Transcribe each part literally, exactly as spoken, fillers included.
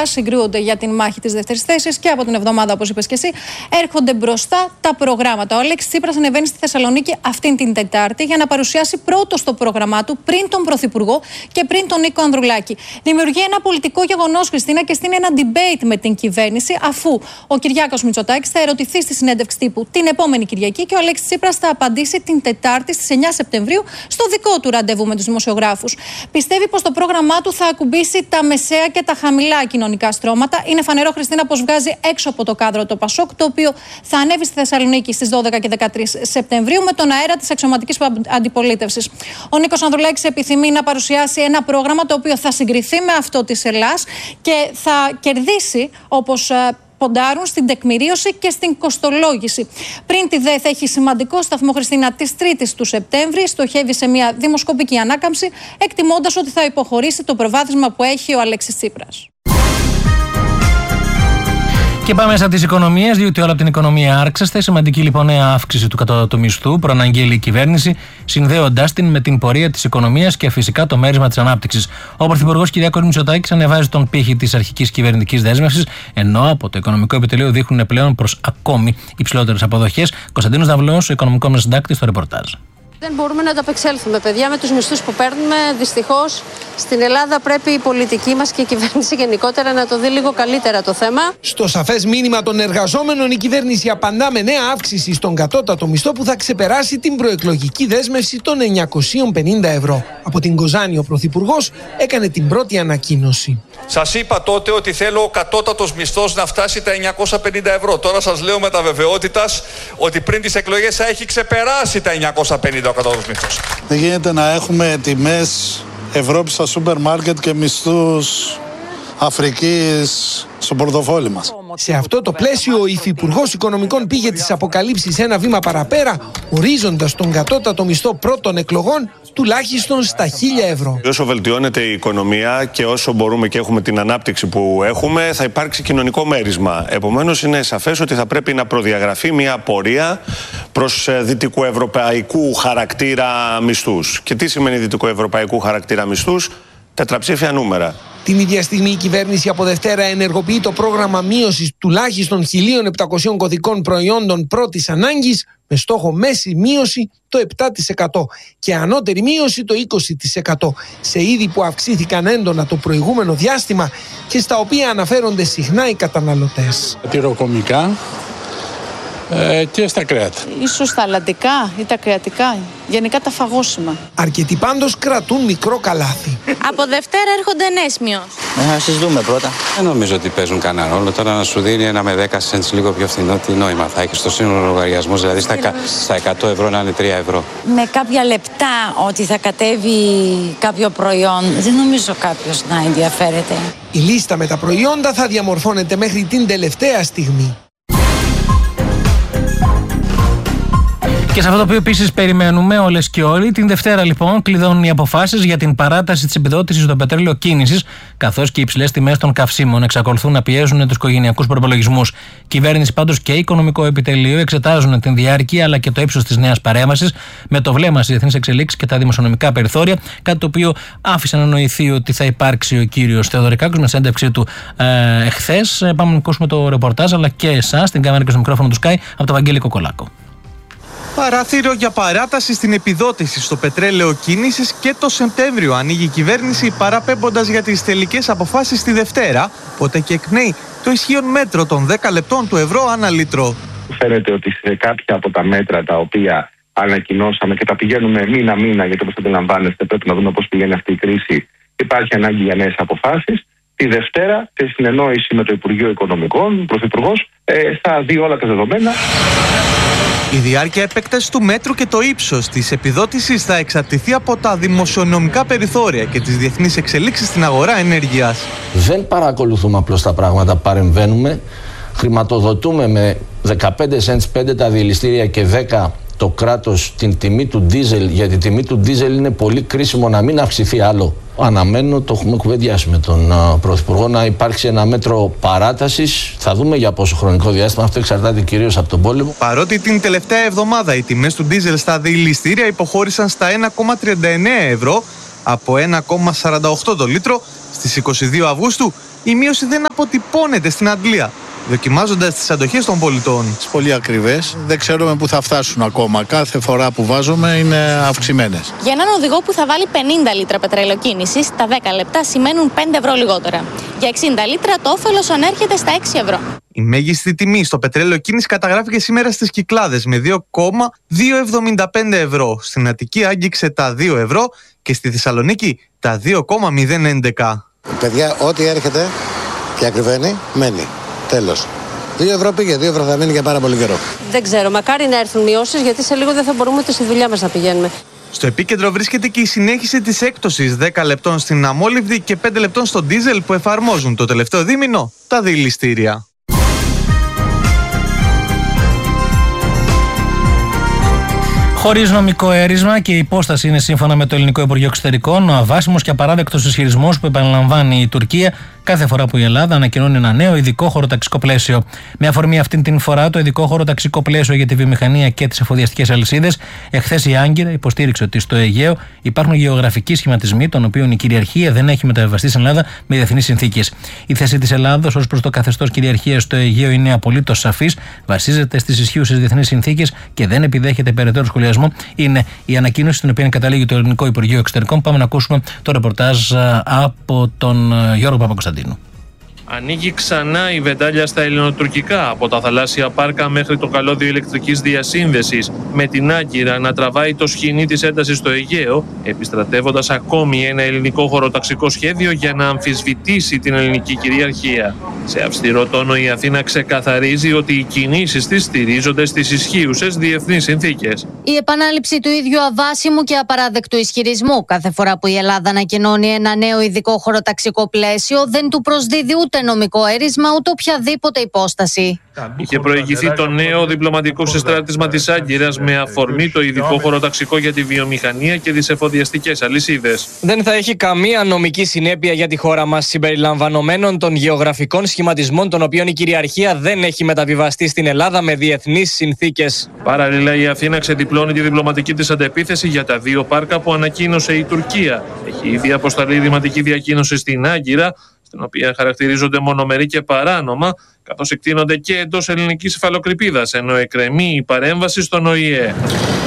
Χαμηλά συγκρούονται για την μάχη της δεύτερης θέσης και από την εβδομάδα, όπως είπες και εσύ, έρχονται μπροστά τα προγράμματα. Ο Αλέξης Τσίπρας ανεβαίνει στη Θεσσαλονίκη αυτήν την Τετάρτη για να παρουσιάσει πρώτο το πρόγραμμά του πριν τον Πρωθυπουργό και πριν τον Νίκο Ανδρουλάκη. Δημιουργεί ένα πολιτικό γεγονός, Χριστίνα, και στείνει ένα debate με την κυβέρνηση, αφού ο Κυριάκος Μητσοτάκης θα ερωτηθεί στη συνέντευξη τύπου την επόμενη Κυριακή και ο Αλέξης Τσίπρας θα απαντήσει την Τετάρτη στις εννιά Σεπτεμβρίου στο δικό του ραντεβού με τους δημοσιογράφους. Πιστεύει πως το πρόγραμμά του θα ακουμπήσει τα μεσαία και τα χαμηλά κοινωνικά στρώματα. Είναι φανερό, Χριστίνα, πως βγάζει έξω από το κάδρο το Πασόκ, το οποίο θα ανέβει στη Θεσσαλονίκη στις δώδεκα και δεκατρείς Σεπτεμβρίου με τον αέρα της αξιωματικής αντιπολίτευσης. Ο Νίκος Ανδρουλάκης επιθυμεί να παρουσιάσει ένα πρόγραμμα το οποίο θα συγκριθεί με αυτό της Ελλάς και θα κερδίσει, όπως ποντάρουν, στην τεκμηρίωση και στην κοστολόγηση. Πριν τη ΔΕ θα έχει σημαντικό σταθμό, Χριστίνα, της Τρίτης του Σεπτέμβρη. Στοχεύει σε μια δημοσκοπική ανάκαμψη, εκτιμώντας ότι θα υποχωρήσει το προβάδισμα που έχει ο Αλέξης Τσίπρας. Και πάμε στα της οικονομίας, διότι όλα από την οικονομία άρξαστε. Σημαντική λοιπόν νέα αύξηση του κατώτατου μισθού προαναγγείλει η κυβέρνηση, συνδέοντάς την με την πορεία της οικονομίας και φυσικά το μέρισμα της ανάπτυξης. Ο Πρωθυπουργός Κυριάκος Μητσοτάκης ανεβάζει τον πύχη της αρχικής κυβερνητικής δέσμευσης, ενώ από το Οικονομικό Επιτελείο δείχνουν πλέον προς ακόμη υψηλότερες αποδοχές. Κωνσταντίνος Ναυλός, ο οικονομικός μας συντάκτης, στο ρεπορτάζ. Δεν μπορούμε να ανταπεξέλθουμε, παιδιά, με τους μισθούς που παίρνουμε. Δυστυχώς, στην Ελλάδα πρέπει η πολιτική μας και η κυβέρνηση γενικότερα να το δει λίγο καλύτερα το θέμα. Στο σαφές μήνυμα των εργαζόμενων, η κυβέρνηση απαντά με νέα αύξηση στον κατώτατο μισθό που θα ξεπεράσει την προεκλογική δέσμευση των εννιακόσια πενήντα ευρώ. Από την Κοζάνη, ο Πρωθυπουργός έκανε την πρώτη ανακοίνωση. Σας είπα τότε ότι θέλω ο κατώτατος μισθός να φτάσει τα εννιακόσια πενήντα ευρώ. Τώρα σας λέω με τα βεβαιότητας ότι πριν τις εκλογές θα έχει ξεπεράσει τα εννιακόσια πενήντα ο κατώτατος μισθός. Δεν γίνεται να έχουμε τιμές Ευρώπης στα σούπερ μάρκετ και μισθούς Αφρικής στο πορτοφόλι μας. Σε αυτό το πλαίσιο, ο Υφυπουργός Οικονομικών πήγε τις αποκαλύψεις ένα βήμα παραπέρα, ορίζοντας τον κατώτατο μισθό πρώτων εκλογών τουλάχιστον στα χίλια ευρώ. Όσο βελτιώνεται η οικονομία και όσο μπορούμε και έχουμε την ανάπτυξη που έχουμε, θα υπάρξει κοινωνικό μέρισμα. Επομένως, είναι σαφές ότι θα πρέπει να προδιαγραφεί μια πορεία προς δυτικοευρωπαϊκού χαρακτήρα μισθούς. Και τι σημαίνει δυτικοευρωπαϊκού χαρακτήρα μισθούς? Τετραψήφια νούμερα. Την ίδια στιγμή η κυβέρνηση από Δευτέρα ενεργοποιεί το πρόγραμμα μείωσης τουλάχιστον χίλια επτακόσια κωδικών προϊόντων πρώτης ανάγκης, με στόχο μέση μείωση το επτά τοις εκατό και ανώτερη μείωση το είκοσι τοις εκατό σε είδη που αυξήθηκαν έντονα το προηγούμενο διάστημα και στα οποία αναφέρονται συχνά οι καταναλωτές. Τυροκομικά ε, και στα κρέατα. Ίσως τα αλλαντικά ή τα κρεατικά, γενικά τα φαγόσιμα. Αρκετοί πάντως κρατούν μικρό καλάθι. Από Δευτέρα έρχονται νέες μειώσεις. Να τις δούμε πρώτα. Δεν νομίζω ότι παίζουν κανένα ρόλο. Τώρα να σου δίνει ένα με δέκα cents λίγο πιο φθηνό, τι νόημα θα έχει στο σύνολο λογαριασμό, δηλαδή στα, στα εκατό ευρώ να είναι τρία ευρώ. Με κάποια λεπτά ότι θα κατέβει κάποιο προϊόν, δεν νομίζω κάποιος να ενδιαφέρεται. Η λίστα με τα προϊόντα θα διαμορφώνεται μέχρι την τελευταία στιγμή. Και σε αυτό το οποίο επίσης περιμένουμε όλες και όλοι, την Δευτέρα λοιπόν κλειδώνουν οι αποφάσεις για την παράταση της επιδότησης στο πετρέλαιο κίνησης, καθώς και οι υψηλές τιμές των καυσίμων εξακολουθούν να πιέζουν τους οικογενειακούς προπολογισμούς. Κυβέρνηση πάντως και Οικονομικό Επιτελείο εξετάζουν την διάρκεια αλλά και το ύψος της νέας παρέμβασης με το βλέμμα στις διεθνείς εξελίξεις και τα δημοσιονομικά περιθώρια, κάτι το οποίο άφησε να νοηθεί ότι θα υπάρξει ο κύριος Θεοδωρικάκος με συνέντευξή του ε, εχθές. Πάμε να ακούσουμε το ρεπορτάζ αλλά και εσάς, στην κάμερα και στο μικρόφωνο του Sky, από τον Βαγγέλη Κοκολάκο. Παράθυρο για παράταση στην επιδότηση στο πετρέλαιο κίνησης και το Σεπτέμβριο ανοίγει η κυβέρνηση, παραπέμποντας για τις τελικές αποφάσεις τη Δευτέρα, οπότε και εκπνέει το ισχύον μέτρο των δέκα λεπτών του ευρώ ανά λίτρο. Φαίνεται ότι σε κάποια από τα μέτρα τα οποία ανακοινώσαμε και τα πηγαίνουμε μήνα-μήνα, γιατί όπως αντιλαμβάνεστε πρέπει να δούμε πώς πηγαίνει αυτή η κρίση, υπάρχει ανάγκη για νέες αποφάσεις. Τη Δευτέρα, σε συνεννόηση με το Υπουργείο Οικονομικών, ο Πρωθυπουργός θα δει όλα τα δεδομένα. Η διάρκεια επέκταση του μέτρου και το ύψος της επιδότησης θα εξαρτηθεί από τα δημοσιονομικά περιθώρια και τις διεθνείς εξελίξεις στην αγορά ενέργειας. Δεν παρακολουθούμε απλώς τα πράγματα, παρεμβαίνουμε. Χρηματοδοτούμε με δεκαπέντε cents πέντε τα διελιστήρια και δέκα το κράτος την τιμή του ντίζελ, γιατί η τιμή του ντίζελ είναι πολύ κρίσιμο να μην αυξηθεί άλλο. Αναμένω, το έχουμε κουβεντιάσει με τον uh, Πρωθυπουργό, να υπάρξει ένα μέτρο παράτασης. Θα δούμε για πόσο χρονικό διάστημα, αυτό εξαρτάται κυρίως από τον πόλεμο. Παρότι την τελευταία εβδομάδα οι τιμές του ντίζελ στα διελιστήρια υποχώρησαν στα ένα κόμμα τριάντα εννέα ευρώ από ένα κόμμα σαράντα οκτώ το λίτρο, στις είκοσι δύο Αυγούστου η μείωση δεν αποτυπώνεται στην αντλία, δοκιμάζοντας τις αντοχές των πολιτών. Πολύ ακριβές, δεν ξέρουμε πού θα φτάσουν ακόμα. Κάθε φορά που βάζουμε είναι αυξημένες. Για έναν οδηγό που θα βάλει πενήντα λίτρα πετρελαιοκίνησης, τα δέκα λεπτά σημαίνουν πέντε ευρώ λιγότερα. Για εξήντα λίτρα το όφελος ανέρχεται στα έξι ευρώ. Η μέγιστη τιμή στο πετρέλαιο κίνηση καταγράφηκε σήμερα στις Κυκλάδες με δύο κόμμα διακόσια εβδομήντα πέντε ευρώ. Στην Αττική άγγιξε τα δύο ευρώ και στη Θεσσαλονίκη τα δύο κόμμα μηδέν έντεκα. Παιδιά, ό,τι έρχεται και ακριβένει, μένει. Τέλος. δύο ευρώ πήγε, δύο ευρώ θα μείνει για πάρα πολύ καιρό. Δεν ξέρω, μακάρι να έρθουν μειώσεις, γιατί σε λίγο δεν θα μπορούμε ούτε στη δουλειά μας να πηγαίνουμε. Στο επίκεντρο βρίσκεται και η συνέχιση της έκπτωσης δέκα λεπτών στην αμόλυβδη και πέντε λεπτών στο ντίζελ που εφαρμόζουν το τελευταίο δίμηνο τα διελιστήρια. Χωρίς νομικό αίρισμα και η υπόσταση είναι σύμφωνα με το Ελληνικό Υπουργείο Εξωτερικών ο αβάσιμος και απαράδεκτος ισχυρισμός που επαναλαμβάνει η Τουρκία κάθε φορά που η Ελλάδα ανακοινώνει ένα νέο ειδικό χωροταξικό πλαίσιο. Με αφορμή αυτήν την φορά, το ειδικό χωροταξικό πλαίσιο για τη βιομηχανία και τις εφοδιαστικές αλυσίδες, εχθές η Άγκυρα υποστήριξε ότι στο Αιγαίο υπάρχουν γεωγραφικοί σχηματισμοί, των οποίων η κυριαρχία δεν έχει μεταβιβαστεί στην Ελλάδα με διεθνείς συνθήκες. Η θέση της Ελλάδος ως προς το καθεστώς κυριαρχίας στο Αιγαίο είναι απολύτως σαφής, βασίζεται στις ισχύουσες διεθνείς συνθήκες και δεν επιδέχεται περαιτέρω σχολιασμό. Είναι η ανακοίνωση στην οποία καταλήγει το Ελληνικό Υπουργείο Εξωτερικών. Πάμε να ακούσουμε το ρεπορτάζ από τον Γιώργο Παπακοσταντίνου. Ανοίγει ξανά η βεντάλια στα ελληνοτουρκικά, από τα θαλάσσια πάρκα μέχρι το καλώδιο ηλεκτρικής διασύνδεσης, με την Άγκυρα να τραβάει το σχοινί της έντασης στο Αιγαίο, επιστρατεύοντας ακόμη ένα ελληνικό χωροταξικό σχέδιο για να αμφισβητήσει την ελληνική κυριαρχία. Σε αυστηρό τόνο η Αθήνα ξεκαθαρίζει ότι οι κινήσεις της στηρίζονται στις ισχύουσες διεθνείς συνθήκες. Η επανάληψη του ίδιου αβάσιμου και απαράδεκτου ισχυρισμού κάθε φορά που η Ελλάδα ανακοινώνει ένα νέο ειδικό χωροταξικό πλαίσιο δεν του προσδίδει ούτε νομικό αίρισμα ούτε οποιαδήποτε υπόσταση. Είχε προηγηθεί το νέο διπλωματικό συστράτισμα της Άγκυρας με αφορμή το ειδικό χωροταξικό για τη βιομηχανία και τις εφοδιαστικές αλυσίδες. Δεν θα έχει καμία νομική συνέπεια για τη χώρα μας, συμπεριλαμβανομένων των γεωγραφικών σχηματισμών, των οποίων η κυριαρχία δεν έχει μεταβιβαστεί στην Ελλάδα με διεθνείς συνθήκες. Παράλληλα, η Αθήνα ξεδιπλώνει τη διπλωματική της αντεπίθεση για τα δύο πάρκα που ανακοίνωσε η Τουρκία. Έχει ήδη αποσταλεί ρηματική διακοίνωση στην Άγκυρα, στην οποία χαρακτηρίζονται μονομερή και παράνομα, καθώς εκτείνονται και εντός ελληνικής υφαλοκρηπίδας, ενώ εκκρεμεί η παρέμβαση στον Ο Η Ε.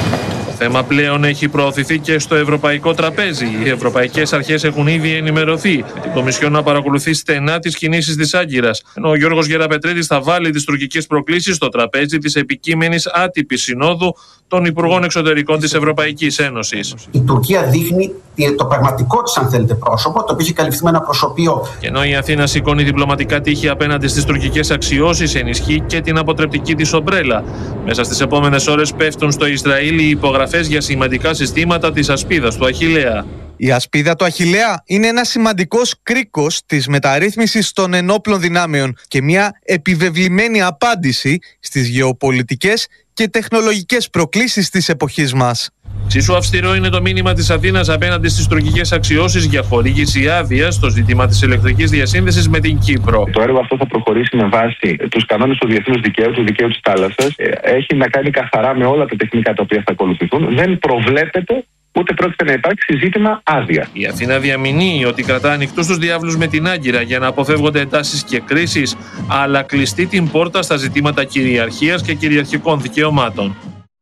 Το θέμα πλέον έχει προωθηθεί και στο ευρωπαϊκό τραπέζι. Οι ευρωπαϊκές αρχές έχουν ήδη ενημερωθεί, με την Κομισιόν να παρακολουθεί στενά τις κινήσεις της Άγκυρας, ενώ ο Γιώργος Γεραπετρίδης θα βάλει τις τουρκικές προκλήσεις στο τραπέζι της επικείμενης άτυπης συνόδου των Υπουργών Εξωτερικών της Ευρωπαϊκής Ένωσης. Η Τουρκία δείχνει το πραγματικό της, αν θέλετε, πρόσωπο, το οποίο έχει καλυφθεί με ένα προσωπείο. Και ενώ η Αθήνα σηκώνει διπλωματικά τείχη απέναντι στις τουρκικές αξιώσεις, ενισχύει και την αποτρεπτική της ομπρέλα. Μέσα στις επόμενες ώρες πέφτουν στο Ισραήλ οι υπογραφές για σημαντικά συστήματα της ασπίδας του Αχιλλέα. Η ασπίδα του Αχιλλέα είναι ένα σημαντικός κρίκος της μεταρρύθμισης των ενόπλων δυνάμεων και μια επιβεβλημένη απάντηση στις γεωπολιτικές και τεχνολογικές προκλήσεις της εποχής μας. Εξίσου αυστηρό είναι το μήνυμα της Αθήνας απέναντι στις τουρκικές αξιώσεις για χορήγηση άδεια στο ζήτημα της ηλεκτρικής διασύνδεσης με την Κύπρο. Το έργο αυτό θα προχωρήσει με βάση τους κανόνες του διεθνούς δικαίου, του δικαίου της θάλασσας. Έχει να κάνει καθαρά με όλα τα τεχνικά τα οποία θα ακολουθηθούν. Δεν προβλέπεται ούτε πρόκειται να υπάρξει ζήτημα άδεια. Η Αθήνα διαμηνύει ότι κρατά ανοιχτούς τους διάβλους με την Άγκυρα για να αποφεύγονται εντάσεις και κρίσεις, αλλά κλειστεί την πόρτα στα ζητήματα κυριαρχίας και κυριαρχικών δικαιωμάτων.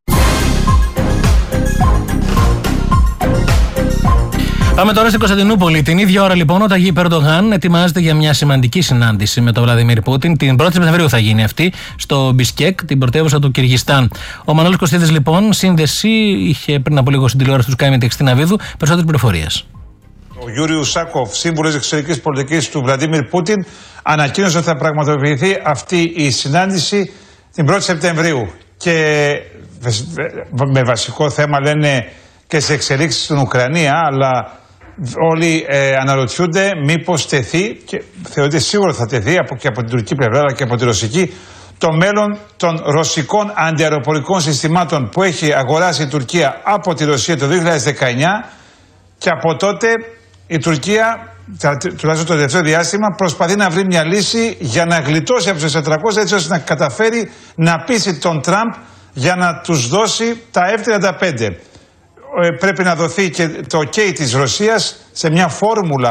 Πάμε τώρα στην Κωνσταντινούπολη. Την ίδια ώρα λοιπόν ο Ταγί Ερντογάν ετοιμάζεται για μια σημαντική συνάντηση με τον Βλαντιμίρ Πούτιν. Την πρώτη Σεπτεμβρίου θα γίνει αυτή στο Μπισκέκ, την πρωτεύουσα του Κυργιστάν. Ο Μανώλης Κωστίδης λοιπόν, σύνδεση, είχε πριν από λίγο στην τηλεόραση του Σκάι στην Αβίδου. Περισσότερες πληροφορίες. Ο Γιούριου Σάκοφ, σύμβουλος εξωτερικής πολιτικής του Βλαντιμίρ Πούτιν, ανακοίνωσε ότι θα πραγματοποιηθεί αυτή η συνάντηση την πρώτη Σεπτεμβρίου. Και με βασικό θέμα λένε και σε εξελίξεις στην Ουκρανία, αλλά όλοι ε, αναρωτιούνται μήπως τεθεί, και θεωρείται σίγουρο θα τεθεί από, και από την τουρκική πλευρά αλλά και από τη ρωσική, το μέλλον των ρωσικών αντιαεροπορικών συστημάτων που έχει αγοράσει η Τουρκία από τη Ρωσία το δύο χιλιάδες δεκαεννιά, και από τότε η Τουρκία, τουλάχιστον το τελευταίο διάστημα, προσπαθεί να βρει μια λύση για να γλιτώσει από τους τετρακόσια, έτσι ώστε να καταφέρει να πείσει τον Τραμπ για να τους δώσει τα εφ τριάντα πέντε. Πρέπει να δωθεί και το OK της Ρωσίας σε μια φόρμουλα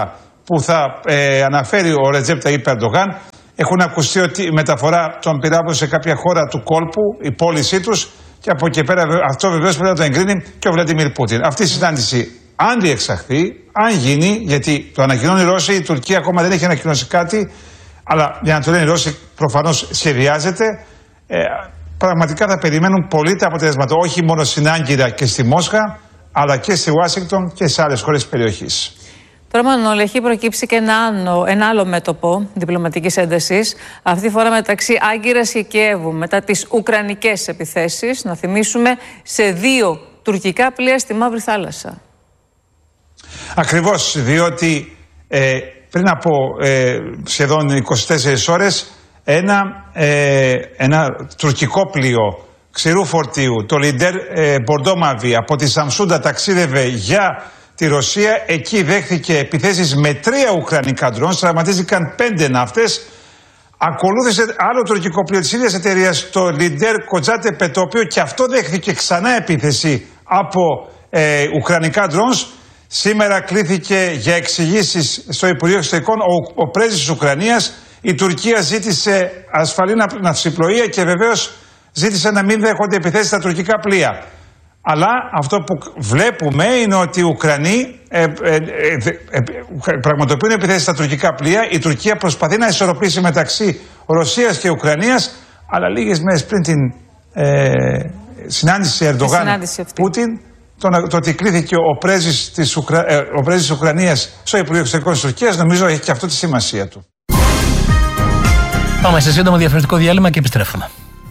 που θα ε, αναφέρει ο Ρετζέπ Ταγίπ Ερντογάν. Έχουν ακουστεί ότι η μεταφορά των πυράβλων σε κάποια χώρα του κόλπου, η πώλησή τους, και από εκεί πέρα αυτό βεβαίως πρέπει να το εγκρίνει και ο Βλαντιμίρ Πούτιν. Αυτή η συνάντηση, αν διεξαχθεί, αν γίνει, γιατί το ανακοινώνει η Ρώσοι, η Τουρκία ακόμα δεν έχει ανακοινώσει κάτι, αλλά για να το λένε οι Ρώσοι προφανώς σχεδιάζεται, ε, πραγματικά θα περιμένουν πολύ τα αποτελέσματα, όχι μόνο στην Άγκυρα και στη Μόσχα, αλλά και στη Ουάσιγκτον και σε άλλες χώρες της περιοχής. Τώρα, Μανώλη, έχει προκύψει και ένα άλλο, ένα άλλο μέτωπο διπλωματικής έντασης, αυτή τη φορά μεταξύ Άγκυρας και Κιέβου, μετά τις ουκρανικές επιθέσεις, να θυμίσουμε, σε δύο τουρκικά πλοία στη Μαύρη Θάλασσα. Ακριβώς, διότι ε, πριν από ε, σχεδόν είκοσι τέσσερις ώρες ένα, ε, ένα τουρκικό πλοίο ξηρού φορτίου, το Λιντέρ ε, Μπορντόμαβι, από τη Σαμσούντα ταξίδευε για τη Ρωσία. Εκεί δέχθηκε επιθέσεις με τρία ουκρανικά ντρόουν, τραυματίστηκαν πέντε ναύτες. Ακολούθησε άλλο τουρκικό πλοίο της ίδιας εταιρείας, το Λιντέρ Κοτζάτε Πε, το οποίο και αυτό δέχθηκε ξανά επίθεση από ε, ουκρανικά ντρόουν. Σήμερα κλήθηκε για εξηγήσεις στο Υπουργείο Εξωτερικών ο, ο πρέσβης της Ουκρανίας. Η Τουρκία ζήτησε ασφαλή ναυσιπλοεία και βεβαίως ζήτησε να μην δέχονται επιθέσεις στα τουρκικά πλοία. Αλλά αυτό που βλέπουμε είναι ότι οι Ουκρανοί ε, ε, ε, ε, ε, πραγματοποιούν επιθέσεις στα τουρκικά πλοία. Η Τουρκία προσπαθεί να ισορροπήσει μεταξύ Ρωσίας και Ουκρανίας, αλλά λίγες μέρες πριν την ε, συνάντηση Ερντογάν-Πούτιν, το, το ότι κλήθηκε ο πρέσβης της, Ουκρα... ε, ο πρέσβης της Ουκρανίας στο Υπουργείο Εξωτερικών της Τουρκίας, νομίζω έχει και αυτό τη σημασία του. Πάμε σε σύντομο διαφημιστικό διάλειμμα και επιστρέφουμε.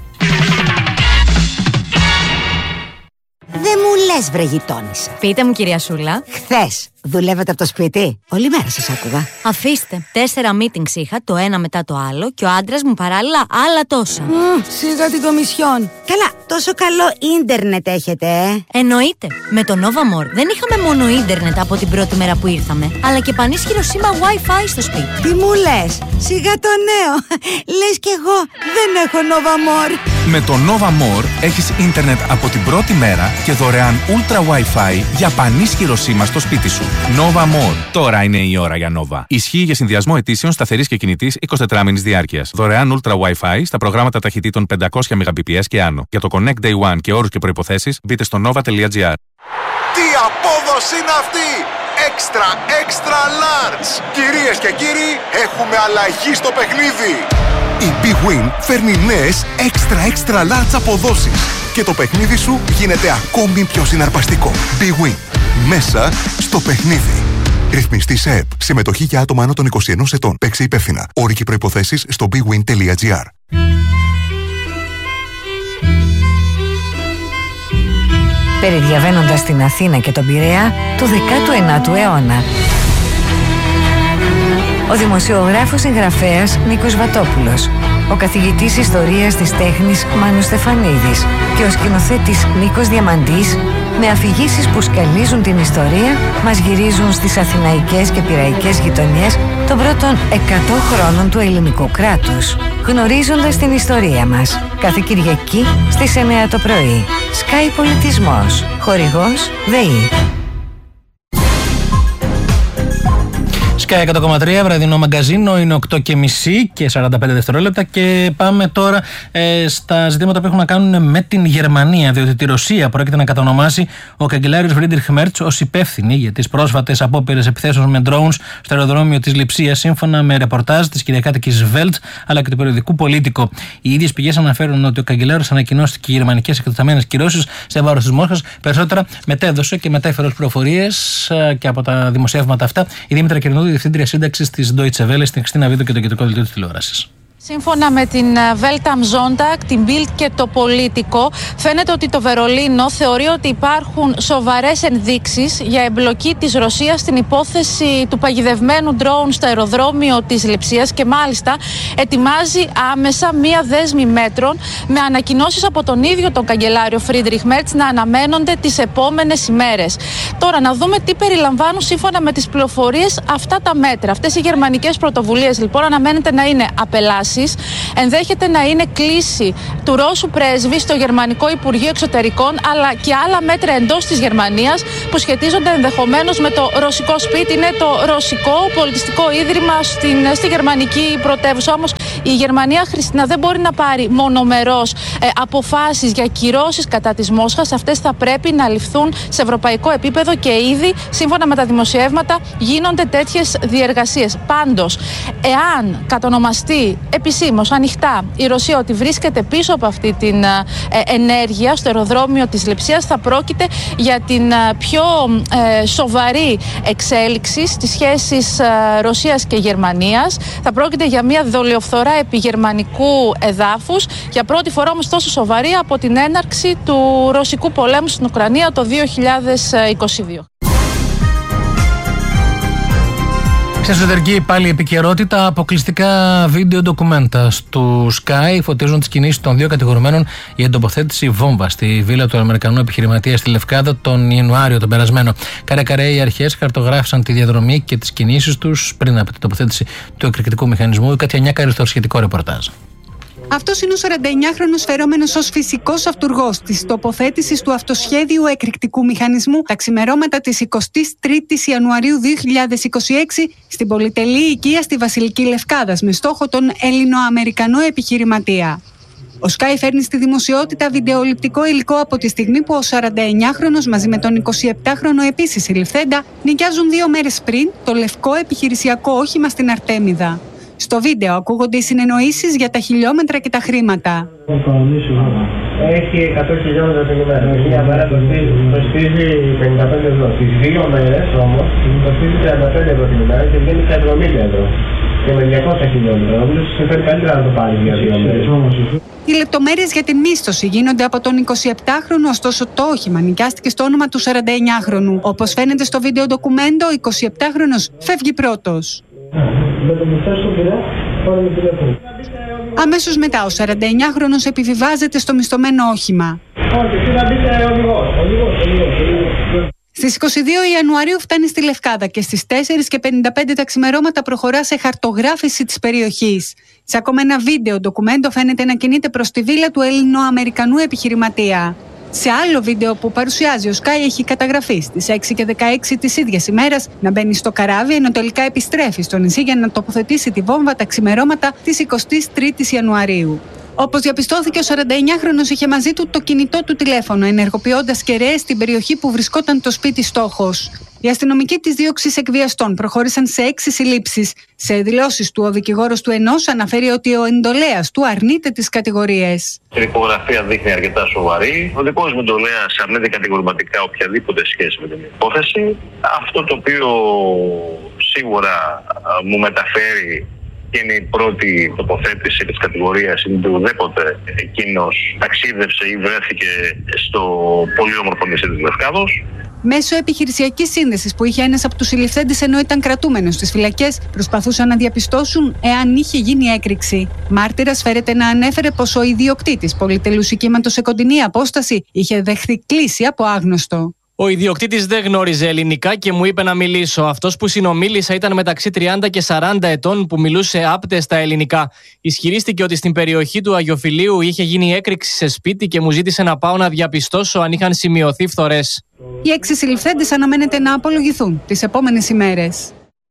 Δεν μου λες, βρε γειτόνισσα. Πείτε μου, κυρία Σούλα. Χθες δουλεύετε από το σπίτι? Όλη μέρα σας άκουγα. Αφήστε. Τέσσερα meetings είχα, το ένα μετά το άλλο, και ο άντρας μου παράλληλα άλλα τόσα. Mm, σιγά την κομισιόν. Καλά, τόσο καλό ίντερνετ έχετε, ε? Εννοείται. Με το Nova More δεν είχαμε μόνο ίντερνετ από την πρώτη μέρα που ήρθαμε, αλλά και πανίσχυρο σήμα Wi-Fi στο σπίτι. Τι μου λες? Σιγά το νέο. Λες κι εγώ δεν έχω Nova More. Με το Nova More έχεις ίντερνετ από την πρώτη μέρα και δωρεάν Ultra Wi-Fi για πανίσχυρο σήμα στο σπίτι σου. Nova More. Τώρα είναι η ώρα για Nova. Ισχύει για συνδυασμό ετήσεων σταθερής και κινητής εικοσιτετράμηνης διάρκειας. Δωρεάν Ultra Wi-Fi στα προγράμματα ταχυτήτων πεντακόσια Mbps και άνω. Για το Connect Day One και όρους και προϋποθέσεις μπείτε στο nova τελεία gr. Τι απόδοση είναι αυτή! Extra, extra large! Κυρίες και κύριοι, έχουμε αλλαγή στο παιχνίδι! Η Big Win φέρνει νέες extra, extra large αποδόσεις και το παιχνίδι σου γίνεται ακόμη πιο συναρπαστικό. Big Win. Μέσα στο παιχνίδι. Ρυθμιστή ΕΕΠ. Συμμετοχή για άτομα άνω των είκοσι ενός ετών. Παίξε υπεύθυνα. Όροι και προϋποθέσεις στο big win τελεία gr. Περιδιαβαίνοντας την Αθήνα και τον Πειραιά του δέκατου ενάτου αιώνα. Ο δημοσιογράφος συγγραφέας Νίκος Βατόπουλος, ο καθηγητής ιστορίας της τέχνης Μάνος Στεφανίδης και ο σκηνοθέτης Νίκος Διαμαντής, με αφηγήσεις που σκαλίζουν την ιστορία, μας γυρίζουν στις αθηναϊκές και πειραϊκές γειτονιές των πρώτων εκατό χρόνων του ελληνικού κράτους, γνωρίζοντας την ιστορία μας. Κάθε Κυριακή στις εννιά το πρωί. Sky Πολιτισμός. Χορηγός ΔΕΗ. Sky εκατό κόμμα τρία, βραδινό μαγκαζίνο, είναι οκτώ και μισή και σαράντα πέντε δευτερόλεπτα και πάμε τώρα ε, στα ζητήματα που έχουν να κάνουν με την Γερμανία, διότι τη Ρωσία πρόκειται να κατονομάσει ο καγκελάριος Φρίντριχ Μέρτς ως υπεύθυνη για τις πρόσφατες απόπειρες επιθέσεων με drones στο αεροδρόμιο της Λειψίας, σύμφωνα με ρεπορτάζ της κυριακάτικης Welt αλλά και του περιοδικού Πολίτικο. Οι ίδιες πηγές αναφέρουν ότι ο καγκελάριος ανακοινώστηκε οι γερμανικές εκτεταμένες κυρώσεις σε βάρος της Μόσχας. Περισσότερα μετέδωσε και μετέφερε ως πληροφορίες ε, και από τα δημοσιεύματα αυτά η Δήμητρα Κερνούδη, διευθύντρια σύνταξης της Deutsche Welle, στην Χριστίνα Βίδο και το κεντρικό δελτίο της τηλεόρασης. Σύμφωνα με την Welt am Sonntag, την Bild και το Πολίτικο, φαίνεται ότι το Βερολίνο θεωρεί ότι υπάρχουν σοβαρές ενδείξεις για εμπλοκή της Ρωσίας στην υπόθεση του παγιδευμένου ντρόουν στο αεροδρόμιο της Λειψίας και μάλιστα ετοιμάζει άμεσα μία δέσμη μέτρων με ανακοινώσεις από τον ίδιο τον καγκελάριο Φρίντριχ Μέρτς να αναμένονται τις επόμενες ημέρες. Τώρα να δούμε τι περιλαμβάνουν σύμφωνα με τις πληροφορίες αυτά τα μέτρα. Αυτές οι γερμανικές πρωτοβουλίες λοιπόν αναμένεται να είναι απελάσεις Επίσης, ενδέχεται να είναι κλήση του Ρώσου πρέσβη στο Γερμανικό Υπουργείο Εξωτερικών, αλλά και άλλα μέτρα εντός της Γερμανίας που σχετίζονται ενδεχομένως με το ρωσικό σπίτι. Είναι το ρωσικό πολιτιστικό ίδρυμα στην, στη γερμανική πρωτεύουσα. Όμως η Γερμανία, Χριστίνα, δεν μπορεί να πάρει μονομερώς ε, αποφάσεις για κυρώσεις κατά της Μόσχας. Αυτές θα πρέπει να ληφθούν σε ευρωπαϊκό επίπεδο και ήδη, σύμφωνα με τα δημοσιεύματα, γίνονται τέτοιες διεργασίες. Πάντως, εάν κατονομαστεί επισήμως, ανοιχτά, η Ρωσία ότι βρίσκεται πίσω από αυτή την ε, ενέργεια στο αεροδρόμιο της Λειψίας, θα πρόκειται για την ε, πιο ε, σοβαρή εξέλιξη στις σχέσεις ε, Ρωσίας και Γερμανίας. Θα πρόκειται για μια δολιοφθορά επί γερμανικού εδάφους, για πρώτη φορά όμως τόσο σοβαρή από την έναρξη του ρωσικού πολέμου στην Ουκρανία το δύο χιλιάδες είκοσι δύο. Σε εσωτερική πάλι επικαιρότητα, αποκλειστικά βίντεο ντοκουμέντα του Sky φωτίζουν τις κινήσεις των δύο κατηγορουμένων για τοποθέτηση βόμβα στη βίλα του Αμερικανού επιχειρηματία στη Λευκάδα τον Ιανουάριο τον περασμένο. Καρέ-καρέ οι αρχές χαρτογράφησαν τη διαδρομή και τις κινήσεις τους πριν από την τοποθέτηση του εκρηκτικού μηχανισμού. Η Κατιανιά στο σχετικό ρεπορτάζ. Αυτός είναι ο σαρανταεννιάχρονος φερόμενος ως φυσικός αυτουργός της τοποθέτησης του αυτοσχέδιου εκρηκτικού μηχανισμού τα ξημερώματα της εικοστής τρίτης Ιανουαρίου δύο χιλιάδες είκοσι έξι στην πολυτελή οικία στη Βασιλική Λευκάδας με στόχο τον Ελληνοαμερικανό επιχειρηματία. Ο Sky φέρνει στη δημοσιότητα βιντεοληπτικό υλικό από τη στιγμή που ο σαρανταεννιάχρονος μαζί με τον εικοσιεπτάχρονο επίσης συλληφθέντα νοικιάζουν δύο μέρες πριν το λευκό επιχειρησιακό όχημα στην Αρτέμιδα. Στο βίντεο ακούγονται οι συνεννοήσεις για τα χιλιόμετρα και τα χρήματα. Έχει εκατό χιλιόμετρα την ημέρα. Μία μέρα κοστίζει πενήντα πέντε ευρώ. Τις δύο μέρες όμως κοστίζει τριάντα πέντε ευρώ την ημέρα και βγαίνει στα εβδομήντα ευρώ. Και με διακόσια χιλιόμετρα. Νομίζω ότι συμφέρει καλύτερα να το πάρει για δύο μέρες. Οι λεπτομέρειες για την μίσθωση γίνονται από τον εικοσιεπτάχρονο, ωστόσο το όχημα νοικιάστηκε στο όνομα του σαρανταεννιάχρονου. Όπως φαίνεται στο βίντεο ντοκουμέντο, ο εικοσιεπτάχρονος φεύγει πρώτος. Αμέσως μετά, ο σαρανταεννιάχρονος επιβιβάζεται στο μισθωμένο όχημα. Στις είκοσι δύο Ιανουαρίου φτάνει στη Λευκάδα και στις τέσσερις και πενήντα πέντε τα ξημερώματα προχωρά σε χαρτογράφηση της περιοχής. Σε ακόμα ένα βίντεο ντοκουμέντο φαίνεται να κινείται προς τη βίλα του Ελληνοαμερικανού επιχειρηματία. Σε άλλο βίντεο που παρουσιάζει ο Sky έχει καταγραφεί στις έξι και δεκαέξι της ίδιας ημέρας να μπαίνει στο καράβι, ενώ τελικά επιστρέφει στο νησί για να τοποθετήσει τη βόμβα τα ξημερώματα της εικοστής τρίτης Ιανουαρίου. Όπως διαπιστώθηκε, ο σαρανταεννιάχρονος είχε μαζί του το κινητό του τηλέφωνο, ενεργοποιώντας κεραίες στην περιοχή που βρισκόταν το σπίτι στόχος. Οι αστυνομικοί της δίωξης εκβιαστών προχώρησαν σε έξι συλλήψεις. Σε δηλώσεις του, ο δικηγόρος του ενός αναφέρει ότι ο εντολέας του αρνείται τις κατηγορίες. Η δικογραφία δείχνει αρκετά σοβαρή. Ο δικός μου εντολέας αρνείται κατηγορηματικά οποιαδήποτε σχέση με την υπόθεση. Αυτό το οποίο σίγουρα μου μεταφέρει και είναι η πρώτη τοποθέτηση της κατηγορίας είναι ότι ουδέποτε εκείνος ταξίδευσε ή βρέθηκε στο πολύ όμορφο νησί της Λευκάδος. Μέσω επιχειρησιακής σύνδεσης που είχε ένας από τους συλληφθέντες ενώ ήταν κρατούμενος στις φυλακές, προσπαθούσαν να διαπιστώσουν εάν είχε γίνει έκρηξη. Μάρτυρας φέρεται να ανέφερε πως ο ιδιοκτήτης πολυτελούς οικίματος σε κοντινή απόσταση είχε δεχθεί κλήση από άγνωστο. Ο ιδιοκτήτης δεν γνώριζε ελληνικά και μου είπε να μιλήσω. Αυτός που συνομίλησα ήταν μεταξύ τριάντα και σαράντα ετών που μιλούσε άπτεστα ελληνικά. Ισχυρίστηκε ότι στην περιοχή του Αγιοφυλίου είχε γίνει έκρηξη σε σπίτι και μου ζήτησε να πάω να διαπιστώσω αν είχαν σημειωθεί φθορές. Οι έξι συλληφθέντες αναμένεται να απολογηθούν τις επόμενες ημέρες.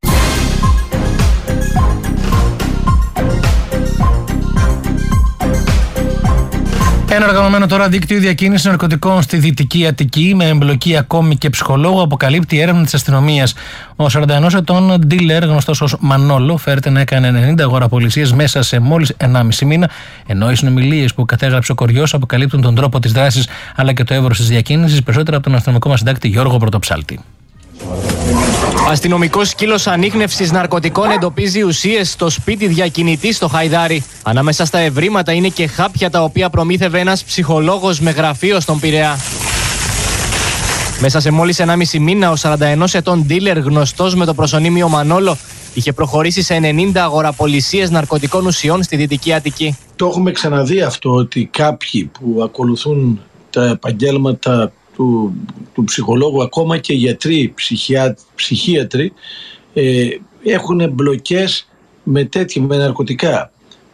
Ένα οργανωμένο τώρα δίκτυο διακίνησης ναρκωτικών στη Δυτική Αττική με εμπλοκή ακόμη και ψυχολόγο αποκαλύπτει έρευνα της αστυνομίας. Ο σαράντα ενός ετών ντίλερ, γνωστός ως Μανόλο, φέρεται να έκανε ενενήντα αγοραπολισίες μέσα σε μόλις ενάμιση μήνα, ενώ οι συνομιλίες που κατέγραψε ο κοριός αποκαλύπτουν τον τρόπο της δράσης αλλά και το εύρος της διακίνησης, περισσότερα από τον αστυνομικό μας συντάκτη Γιώργο Πρωτοψάλτη. Αστυνομικός σκύλος ανίχνευσης ναρκωτικών εντοπίζει ουσίες στο σπίτι διακινητή στο Χαϊδάρι. Ανάμεσα στα ευρήματα είναι και χάπια τα οποία προμήθευε ένας ψυχολόγος με γραφείο στον Πειραιά. Μέσα σε μόλις ενάμιση μήνα, ο σαράντα ενός ετών ντίλερ, γνωστός με το προσωνύμιο Μανόλο, είχε προχωρήσει σε ενενήντα αγοραπολισίες ναρκωτικών ουσιών στη Δυτική Αττική. Το έχουμε ξαναδεί αυτό, ότι κάποιοι που ακολουθούν τα επαγγέλματα Του, του ψυχολόγου, ακόμα και γιατροί, ψυχιά, ψυχίατροι, ε, έχουν μπλοκές με τέτοια, με ναρκωτικά.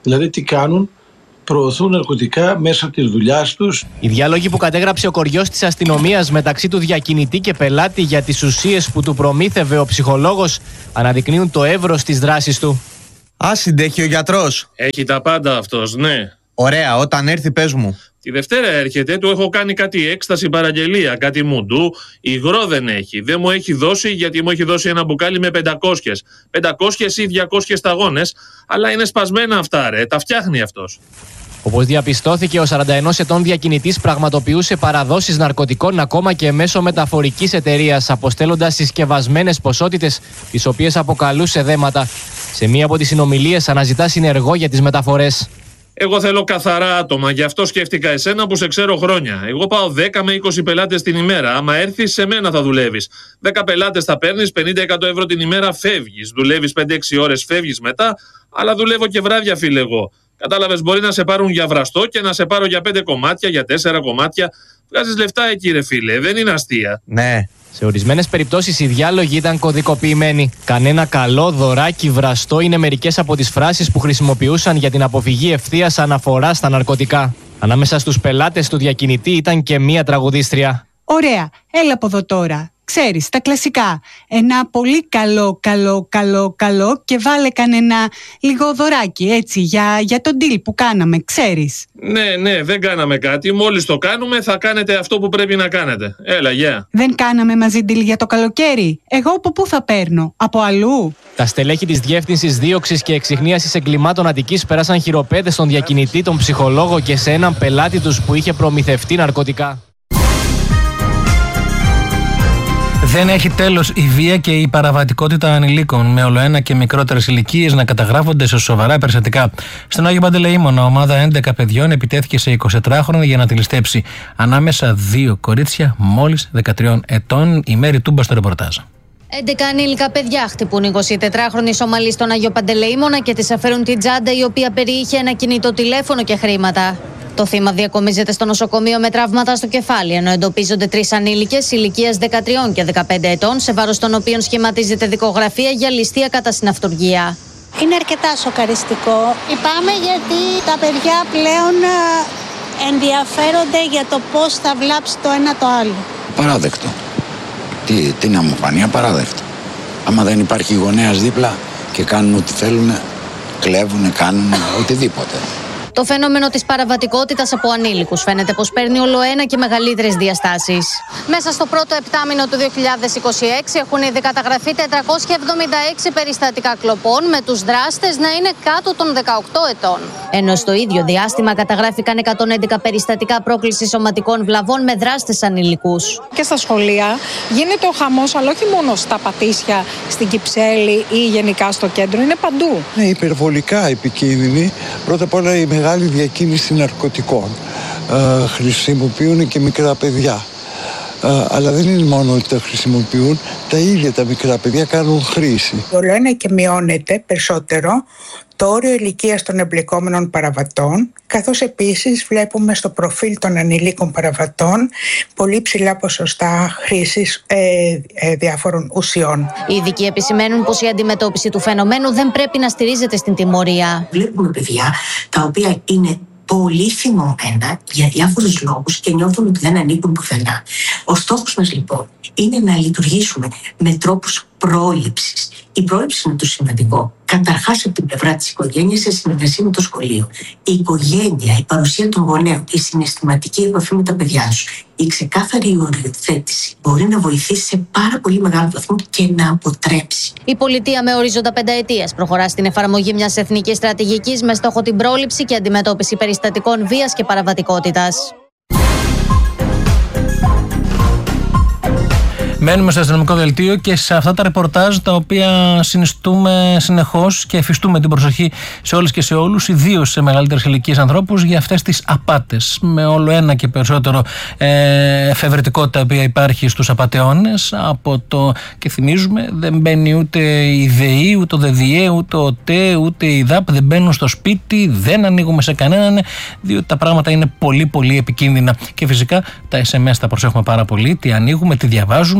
Δηλαδή τι κάνουν? Προωθούν ναρκωτικά μέσω της δουλειάς τους. Οι διάλογοι που κατέγραψε ο κοριός της αστυνομίας μεταξύ του διακινητή και πελάτη για τις ουσίες που του προμήθευε ο ψυχολόγος αναδεικνύουν το εύρος της δράσης του. Α, συντέχει ο γιατρός. Έχει τα πάντα αυτός, ναι. Ωραία, όταν έρθει πες μου. Τη Δευτέρα έρχεται, του έχω κάνει κάτι έκσταση παραγγελία, κάτι μουντού. Υγρό δεν έχει. Δεν μου έχει δώσει γιατί μου έχει δώσει ένα μπουκάλι με πεντακόσιες. πεντακόσιες ή διακόσιες σταγόνες, αλλά είναι σπασμένα αυτά, ρε. Τα φτιάχνει αυτός. Όπως διαπιστώθηκε, ο σαράντα ενός ετών διακινητής πραγματοποιούσε παραδόσεις ναρκωτικών ακόμα και μέσω μεταφορικής εταιρείας, αποστέλλοντας συσκευασμένες ποσότητες, τις οποίες αποκαλούσε δέματα. Σε μία από τις συνομιλίες αναζητά συνεργό για τις μεταφορές. Εγώ θέλω καθαρά άτομα, γι' αυτό σκέφτηκα εσένα που σε ξέρω χρόνια. Εγώ πάω δέκα με είκοσι πελάτες την ημέρα. Άμα έρθεις, σε μένα θα δουλεύεις. δέκα πελάτες θα παίρνεις, πενήντα με εκατό ευρώ την ημέρα φεύγεις. Δουλεύεις πέντε έξι ώρες, φεύγεις μετά, αλλά δουλεύω και βράδια, φίλε εγώ. Κατάλαβες, μπορεί να σε πάρουν για βραστό και να σε πάρω για πέντε κομμάτια, για τέσσερα κομμάτια. Βγάζεις λεφτά εκεί, ρε φίλε, δεν είναι αστεία. Ναι. Σε ορισμένες περιπτώσεις οι διάλογοι ήταν κωδικοποιημένοι. Κανένα καλό, δωράκι, βραστό είναι μερικές από τις φράσεις που χρησιμοποιούσαν για την αποφυγή ευθείας αναφοράς στα ναρκωτικά. Ανάμεσα στους πελάτες του διακινητή ήταν και μία τραγουδίστρια. Ωραία, έλα από εδώ τώρα. Ξέρεις, τα κλασικά. Ένα πολύ καλό, καλό, καλό, καλό και βάλε κανένα λίγο δωράκι, έτσι, για, για τον deal που κάναμε, ξέρεις. Ναι, ναι, δεν κάναμε κάτι. Μόλις το κάνουμε θα κάνετε αυτό που πρέπει να κάνετε. Έλα, γεια. Yeah. Δεν κάναμε μαζί deal για το καλοκαίρι. Εγώ από πού θα παίρνω, από αλλού? Τα στελέχη της Διεύθυνσης Δίωξης και Εξιχνίασης Εγκλημάτων Αττικής πέρασαν χειροπέδες στον διακινητή, τον ψυχολόγο και σε έναν πελάτη τους που είχε προμηθευτεί ναρκωτικά. Δεν έχει τέλος η βία και η παραβατικότητα ανηλίκων, με ολοένα και μικρότερες ηλικίες να καταγράφονται σε σοβαρά περιστατικά. Στον Άγιο Παντελεήμονα, ομάδα έντεκα παιδιών επιτέθηκε σε εικοσιτετράχρονο για να τη ληστέψει. Ανάμεσα δύο κορίτσια μόλις δεκατριών ετών. Η Μέρη Τούμπα στο ρεπορτάζ. έντεκα ανήλικα παιδιά χτυπούν εικοσιτετράχρονη Σομαλή στον Άγιο Παντελεήμονα και της αφαιρούν την τσάντα, η οποία περιείχε ένα κινητό τηλέφωνο και χρήματα. Το θύμα διακομίζεται στο νοσοκομείο με τραύματα στο κεφάλι, ενώ εντοπίζονται τρεις ανήλικες ηλικίας δεκατρία και δεκαπέντε ετών, σε βάρος των οποίων σχηματίζεται δικογραφία για ληστεία κατά συναυτουργία. Είναι αρκετά σοκαριστικό. Λυπάμαι γιατί τα παιδιά πλέον ενδιαφέρονται για το πώς θα βλάψει το ένα το άλλο. Παράδεκτο. Τι, τι να μου φανεί, απαράδεκτο. Άμα δεν υπάρχει γονέας δίπλα και κάνουν ό,τι θέλουν, κλέβουν, κάνουν οτιδήποτε. Το φαινόμενο της παραβατικότητας από ανήλικους φαίνεται πως παίρνει όλο ένα και μεγαλύτερες διαστάσεις. Μέσα στο πρώτο επτάμηνο του δύο χιλιάδες είκοσι έξι έχουν ήδη καταγραφεί τετρακόσια εβδομήντα έξι περιστατικά κλοπών, με τους δράστες να είναι κάτω των δεκαοκτώ ετών. Ενώ στο ίδιο διάστημα καταγράφηκαν εκατόν έντεκα περιστατικά πρόκλησης σωματικών βλαβών με δράστες ανηλικούς. Και στα σχολεία γίνεται ο χαμός, αλλά όχι μόνο στα Πατήσια, στην Κυψέλη ή γενικά στο κέντρο, είναι παντού. Είναι υπερβολικά επικίνδυνη. Πρώτα απ' όλα η μεγάλη διακίνηση ναρκωτικών. Ε, χρησιμοποιούν και μικρά παιδιά. Ε, αλλά δεν είναι μόνο ότι τα χρησιμοποιούν, τα ίδια τα μικρά παιδιά κάνουν χρήση. Όλο ένα και μειώνεται περισσότερο το όριο ηλικίας των εμπλεκόμενων παραβατών, καθώς επίσης βλέπουμε στο προφίλ των ανηλίκων παραβατών πολύ ψηλά ποσοστά χρήσης ε, ε, διάφορων ουσιών. Οι ειδικοί επισημαίνουν πως η αντιμετώπιση του φαινομένου δεν πρέπει να στηρίζεται στην τιμωρία. Βλέπουμε παιδιά τα οποία είναι πολύ θυμωμένα για διάφορους λόγους και νιώθουν ότι δεν ανήκουν πουθενά. Ο στόχος μας λοιπόν είναι να λειτουργήσουμε με τρόπους πρόληψης. Η πρόληψη είναι το σημαντικό. Καταρχάς από την πλευρά της οικογένειας σε συνεργασία με το σχολείο. Η οικογένεια, η παρουσία των γονέων, η συναισθηματική επαφή με τα παιδιά τους, η ξεκάθαρη οριοθέτηση μπορεί να βοηθήσει σε πάρα πολύ μεγάλο βαθμό και να αποτρέψει. Η πολιτεία με ορίζοντα πενταετίας προχωρά στην εφαρμογή μιας εθνικής στρατηγικής με στόχο την πρόληψη και αντιμετώπιση περιστατικών βίας και παραβατικότητας. Μένουμε στο αστυνομικό δελτίο και σε αυτά τα ρεπορτάζ τα οποία συνιστούμε συνεχώς και εφιστούμε την προσοχή σε όλες και σε όλους, ιδίως σε μεγαλύτερες ηλικίες ανθρώπους, για αυτές τις απάτες. Με όλο ένα και περισσότερο ε, εφευρετικότητα που υπάρχει στους απατεώνες. Από το, και θυμίζουμε, δεν μπαίνει ούτε η ΔΕΗ, ούτε ο ΔΕΔΙΕ, ούτε ο ΤΕ, ούτε η ΔΑΠ, δεν μπαίνουν στο σπίτι, δεν ανοίγουμε σε κανέναν, διότι τα πράγματα είναι πολύ πολύ επικίνδυνα. Και φυσικά τα ες εμ ες τα προσέχουμε πάρα πολύ, τι ανοίγουμε, τι διαβάζουμε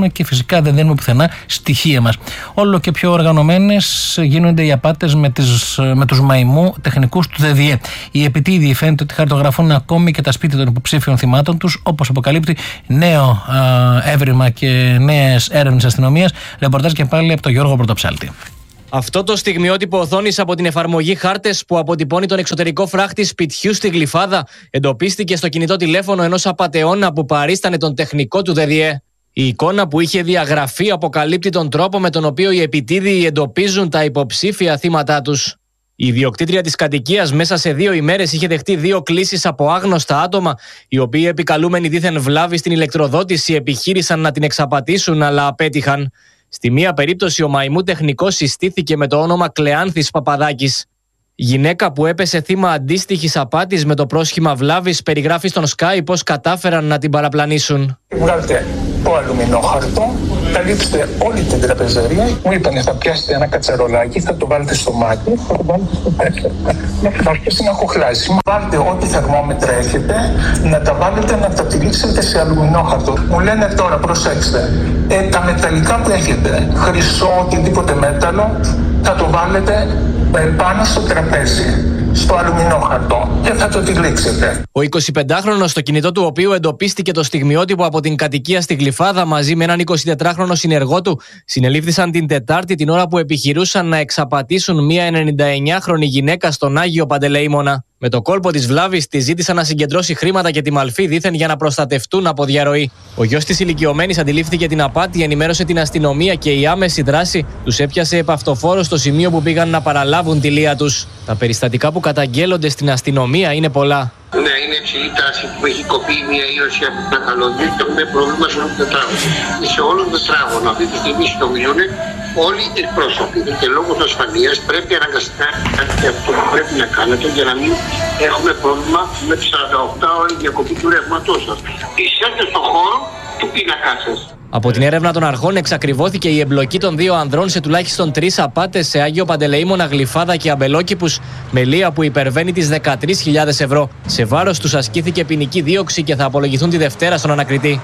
έχουμε και φυσικά δεν δίνουμε πουθενά στοιχεία μας. Όλο και πιο οργανωμένες γίνονται οι απάτες με, τις, με τους μαϊμού τεχνικούς του ΔΔΕ. Οι επιτίδιοι φαίνεται ότι χαρτογραφούν ακόμη και τα σπίτια των υποψήφιων θυμάτων τους, όπως αποκαλύπτει νέο α, έβριμα και νέες έρευνες αστυνομίας. Ρεπορτάζ και πάλι από τον Γιώργο Πρωτοψάλτη. Αυτό το στιγμιότυπο οθόνης από την εφαρμογή Χάρτες που αποτυπώνει τον εξωτερικό φράχτη σπιτιού στη Γλυφάδα εντοπίστηκε στο κινητό τηλέφωνο ενός απατεώνα που παρίστανε τον τεχνικό του ΔΔΕ. Η εικόνα που είχε διαγραφεί αποκαλύπτει τον τρόπο με τον οποίο οι επιτίδιοι εντοπίζουν τα υποψήφια θύματά τους. Η ιδιοκτήτρια της κατοικίας μέσα σε δύο ημέρες είχε δεχτεί δύο κλήσεις από άγνωστα άτομα, οι οποίοι επικαλούμενοι δίθεν βλάβη στην ηλεκτροδότηση επιχείρησαν να την εξαπατήσουν, αλλά απέτυχαν. Στη μία περίπτωση, ο μαϊμού τεχνικός συστήθηκε με το όνομα Κλεάνθης Παπαδάκης. Γυναίκα που έπεσε θύμα αντίστοιχης απάτης με το πρόσχημα βλάβης περιγράφει στον Sky πώς κατάφεραν να την παραπλανήσουν. Βγάλτε το αλουμινόχαρτο, καλύψτε όλη την τραπεζερία. Μου είπανε θα πιάσετε ένα κατσαρολάκι, θα το βάλετε στο μάτι, θα το βάλετε στο πέσσερ. Μέχρι να αρχίσει να χοχλάσει. Βάλτε ό,τι θερμόμετρα έχετε, να τα βάλετε να τα τυλίξετε σε αλουμινόχαρτο. Μου λένε τώρα, προσέξτε, ε, τα μεταλλικά που έχετε, χρυσό, οτιδήποτε μέταλλο, θα το βάλετε πάνω στο τραπέζι, στο αλουμινόχαρτο και θα το τυλίξετε. Ο εικοσιπεντάχρονος, στο κινητό του οποίου εντοπίστηκε το στιγμιότυπο από την κατοικία στη Γλυφάδα, μαζί με έναν εικοσιτετράχρονο συνεργό του, συνελήφθησαν την Τετάρτη την ώρα που επιχειρούσαν να εξαπατήσουν μια ενενηνταεννιάχρονη γυναίκα στον Άγιο Παντελεήμονα. Με το κόλπο της βλάβης τη ζήτησαν να συγκεντρώσει χρήματα και τη μαλφή δήθεν για να προστατευτούν από διαρροή. Ο γιος της ηλικιωμένης αντιλήφθηκε την απάτη, ενημέρωσε την αστυνομία και η άμεση δράση τους έπιασε επαυτοφόρο στο σημείο που πήγαν να παραλάβουν τη λία τους. Τα περιστατικά που καταγγέλλονται στην αστυνομία είναι πολλά. Ναι, είναι υψηλή τάση που έχει κοπεί μια ίωση από την ακαλωδία και έχουμε πρόβλημα σε όλο το τετράγωνο. Σε όλο το τετράγωνο αυτή τη στιγμή συνομιλούν όλοι οι εκπρόσωποι. Και λόγω ασφαλείας πρέπει αναγκαστικά κάτι αυτό που πρέπει να κάνετε για να μην έχουμε πρόβλημα με τις σαράντα οκτώ ώρες διακοπή του ρεύματός σας. Είσαστε στον χώρο του πίνακά σας. Από την έρευνα των αρχών εξακριβώθηκε η εμπλοκή των δύο ανδρών σε τουλάχιστον τρεις απάτες σε Άγιο Παντελεήμονα, Γλυφάδα και Αμπελόκηπους με λία που υπερβαίνει τις δεκατρείς χιλιάδες ευρώ. Σε βάρος τους ασκήθηκε ποινική δίωξη και θα απολογηθούν τη Δευτέρα στον ανακριτή.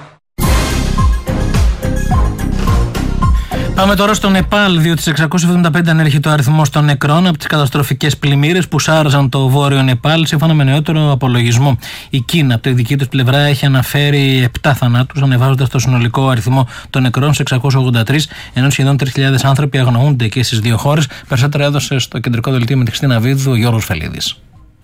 Πάμε τώρα στο Νεπάλ, διότι στις εξακόσιοι εβδομήντα πέντε ανέρχεται ο αριθμός των νεκρών από τις καταστροφικές πλημμύρες που σάρζαν το βόρειο Νεπάλ, σύμφωνα με νεότερο απολογισμό. Η Κίνα, από τη δική της πλευρά, έχει αναφέρει επτά θανάτους, ανεβάζοντας το συνολικό αριθμό των νεκρών σε εξακόσιους ογδόντα τρεις, ενώ σχεδόν τρεις χιλιάδες άνθρωποι αγνοούνται και στις δύο χώρες. Περισσότερα έδωσε στο κεντρικό δελτίο με τη Χριστίνα Βίδου ο Γιώργος Φελίδης.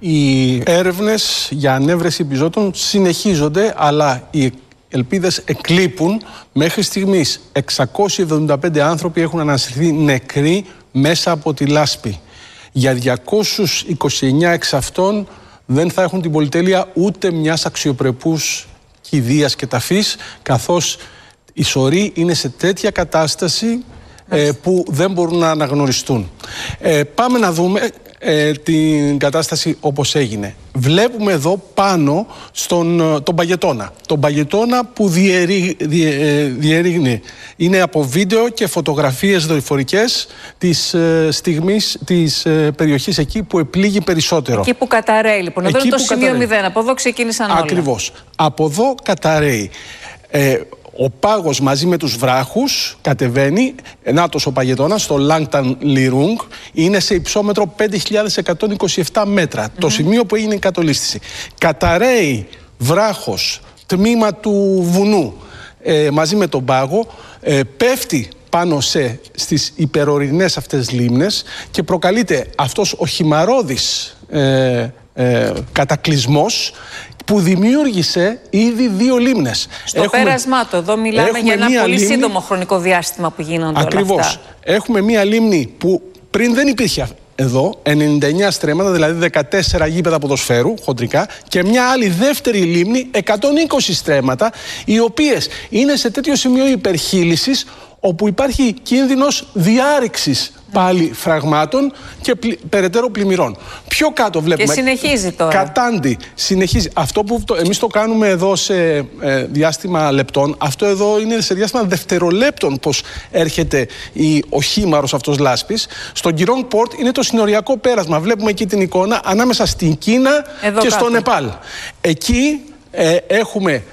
Οι έρευνες για ανέβρεση επιζώτων συνεχίζονται, αλλά οι ελπίδες εκλείπουν. Μέχρι στιγμής εξακόσιοι εβδομήντα πέντε άνθρωποι έχουν αναστηθεί νεκροί μέσα από τη λάσπη. Για διακόσιους είκοσι εννέα εξ αυτών δεν θα έχουν την πολυτέλεια ούτε μιας αξιοπρεπούς κηδείας και ταφής, καθώς οι σωροί είναι σε τέτοια κατάσταση ε, που δεν μπορούν να αναγνωριστούν. Ε, πάμε να δούμε ε, την κατάσταση όπως έγινε. Βλέπουμε εδώ πάνω στον τον Παγετώνα. Τον Παγετώνα που διερί, διε, διερίγνει. Είναι από βίντεο και φωτογραφίες δορυφορικές της ε, στιγμής της ε, περιοχής εκεί που επλήγει περισσότερο. Εκεί που καταραίει λοιπόν. Εδώ είναι το σημείο μηδέν. Από εδώ ξεκίνησαν όλα. Ακριβώς. Από εδώ καταραίει. Ε, Ο πάγος μαζί με τους βράχους κατεβαίνει, νάτος ο Παγετώνας, στο Langtan Lirung, είναι σε υψόμετρο πέντε χιλιάδες εκατόν είκοσι επτά μέτρα, mm-hmm. το σημείο που έγινε η κατολίσθηση. Καταραίει βράχος, τμήμα του βουνού, ε, μαζί με τον πάγο, ε, πέφτει πάνω σε, στις υπερορεινές αυτές λίμνες και προκαλείται αυτός ο χυμαρώδης ε, ε, κατακλυσμός που δημιούργησε ήδη δύο λίμνες. Στο έχουμε, πέρασμά του, εδώ μιλάμε για ένα πολύ λίμνη, σύντομο χρονικό διάστημα που γίνονται ακριβώς, όλα αυτά. Έχουμε μία λίμνη που πριν δεν υπήρχε εδώ, ενενήντα εννέα στρέμματα, δηλαδή δεκατέσσερα γήπεδα ποδοσφαίρου, χοντρικά, και μια άλλη δεύτερη λίμνη, εκατόν είκοσι στρέμματα, οι οποίες είναι σε τέτοιο σημείο υπερχείλησης, όπου υπάρχει κίνδυνος διάρρηξης πάλι φραγμάτων και πλη, περαιτέρω πλημμυρών. Πιο κάτω βλέπουμε. Και συνεχίζει τώρα. Κατάντι. Συνεχίζει. Αυτό που το, εμείς το κάνουμε εδώ σε ε, διάστημα λεπτών, αυτό εδώ είναι σε διάστημα δευτερολέπτων πως έρχεται η, ο χήμαρος αυτός λάσπης. Στον Γκυρόγκ Πόρτ είναι το συνοριακό πέρασμα. Βλέπουμε εκεί την εικόνα ανάμεσα στην Κίνα εδώ και κάτω. Στο Νεπάλ. Εκεί ε, έχουμε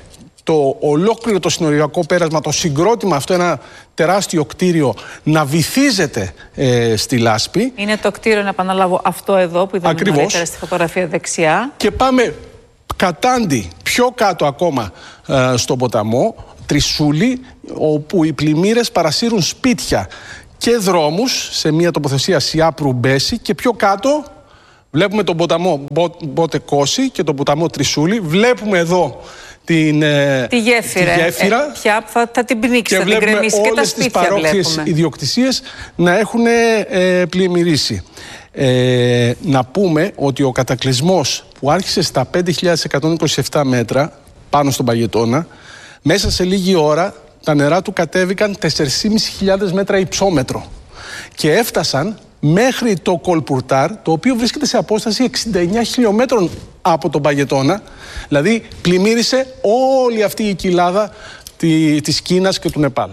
το ολόκληρο το συνοριακό πέρασμα, το συγκρότημα αυτό, ένα τεράστιο κτίριο, να βυθίζεται ε, στη λάσπη. Είναι το κτίριο, να επαναλάβω, αυτό εδώ που είδαμε νωρίτερα στη φωτογραφία δεξιά. Και πάμε κατάντι πιο κάτω ακόμα ε, στον ποταμό, Τρισούλη, όπου οι πλημμύρες παρασύρουν σπίτια και δρόμους σε μια τοποθεσία Σιάπρου Μπέση, και πιο κάτω βλέπουμε τον ποταμό Μπότε Κώση και τον ποταμό Τρισούλη. Βλέπουμε εδώ την, τη γέφυρα, τη γέφυρα ε, πια θα, θα την πνίξει, και θα την γκρεμίσει, και τα σπίτια τις παρόχειες βλέπουμε. ιδιοκτησίες να έχουν ε, πλημμυρίσει. Ε, να πούμε ότι ο κατακλυσμός που άρχισε στα πέντε χιλιάδες εκατόν είκοσι επτά μέτρα πάνω στον Παγετώνα, μέσα σε λίγη ώρα τα νερά του κατέβηκαν τέσσερις χιλιάδες πεντακόσια μέτρα υψόμετρο και έφτασαν μέχρι το Κολπουρτάρ, το οποίο βρίσκεται σε απόσταση εξήντα εννέα χιλιόμετρων από τον Παγετώνα. Δηλαδή πλημμύρισε όλη αυτή η κοιλάδα της Κίνας και του Νεπάλ.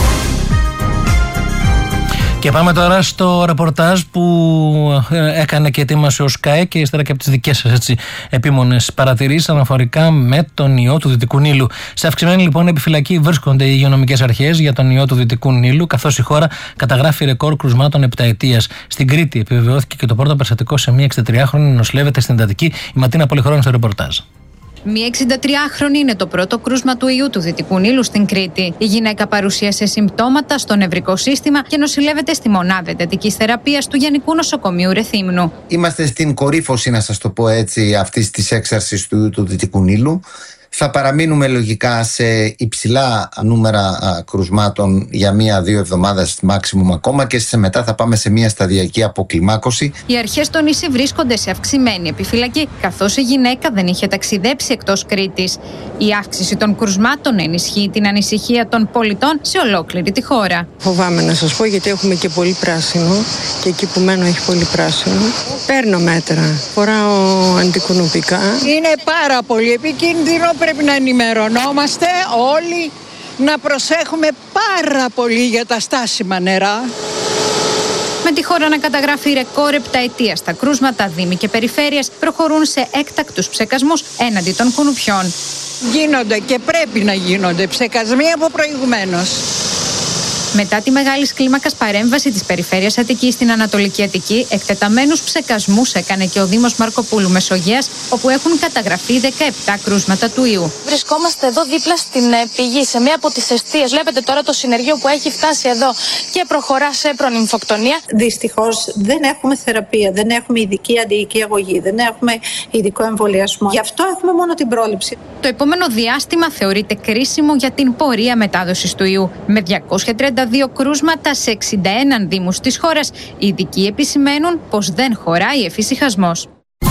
Και πάμε τώρα στο ρεπορτάζ που έκανε και ετοίμασε ο ΣΚΑΕ, και ύστερα και από τις δικές σας έτσι, επίμονες παρατηρήσεις αναφορικά με τον ιό του Δυτικού Νείλου. Σε αυξημένη λοιπόν επιφυλακή βρίσκονται οι υγειονομικές αρχές για τον ιό του Δυτικού Νείλου, καθώς η χώρα καταγράφει ρεκόρ κρουσμάτων επταετίας. Στην Κρήτη επιβεβαιώθηκε και το πρώτο περιστατικό σε μία εξήντα τριάχρονη νοσηλεύεται στην εντατική. Η Ματίνα Πολυχρόνου στο ρεπορτάζ. Μία εξήντα-τριάχρονη είναι το πρώτο κρούσμα του ιού του Δυτικού Νείλου στην Κρήτη. Η γυναίκα παρουσίασε συμπτώματα στο νευρικό σύστημα και νοσηλεύεται στη μονάδα εντατικής θεραπείας του Γενικού Νοσοκομείου Ρεθύμνου. Είμαστε στην κορύφωση, να σας το πω έτσι, αυτής της έξαρσης του ιού του Δυτικού Νείλου. Θα παραμείνουμε λογικά σε υψηλά νούμερα α, κρουσμάτων για μία-δύο εβδομάδες maximum ακόμα, και σε μετά θα πάμε σε μία σταδιακή αποκλιμάκωση. Οι αρχές στο νησί βρίσκονται σε αυξημένη επιφυλακή, καθώς η γυναίκα δεν είχε ταξιδέψει εκτός Κρήτης. Η αύξηση των κρουσμάτων ενισχύει την ανησυχία των πολιτών σε ολόκληρη τη χώρα. Φοβάμαι να σας πω, γιατί έχουμε και πολύ πράσινο, και εκεί που μένω έχει πολύ πράσινο. Παίρνω μέτρα, φοράω αντικουνοπικά. Είναι πάρα πολύ επικίνδυνο. Πρέπει να ενημερωνόμαστε όλοι, να προσέχουμε πάρα πολύ για τα στάσιμα νερά. Με τη χώρα να καταγράφει ρεκόρ επταετίας, τα κρούσματα, δήμοι και περιφέρειες προχωρούν σε έκτακτους ψεκασμούς έναντι των κουνουπιών. Γίνονται και πρέπει να γίνονται ψεκασμοί από προηγουμένως. Μετά τη μεγάλη κλίμακας παρέμβαση της περιφέρειας Αττικής στην Ανατολική Αττική, εκτεταμένους ψεκασμούς έκανε και ο Δήμος Μαρκοπούλου Μεσογείας, όπου έχουν καταγραφεί δεκαεπτά κρούσματα του ιού. Βρισκόμαστε εδώ δίπλα στην πηγή, σε μία από τις εστίες. Βλέπετε τώρα το συνεργείο που έχει φτάσει εδώ και προχωρά σε προνυμφοκτονία. Δυστυχώς δεν έχουμε θεραπεία, δεν έχουμε ειδική αντιοική αγωγή, δεν έχουμε ειδικό εμβολιασμό. Γι' αυτό έχουμε μόνο την πρόληψη. Το επόμενο διάστημα θεωρείται κρίσιμο για την πορεία μετάδοσης του ιού. Με διακόσια τριάντα δύο κρούσματα σε εξήντα ένα δήμους της χώρας, οι ειδικοί επισημαίνουν πως δεν χωράει εφησυχασμός.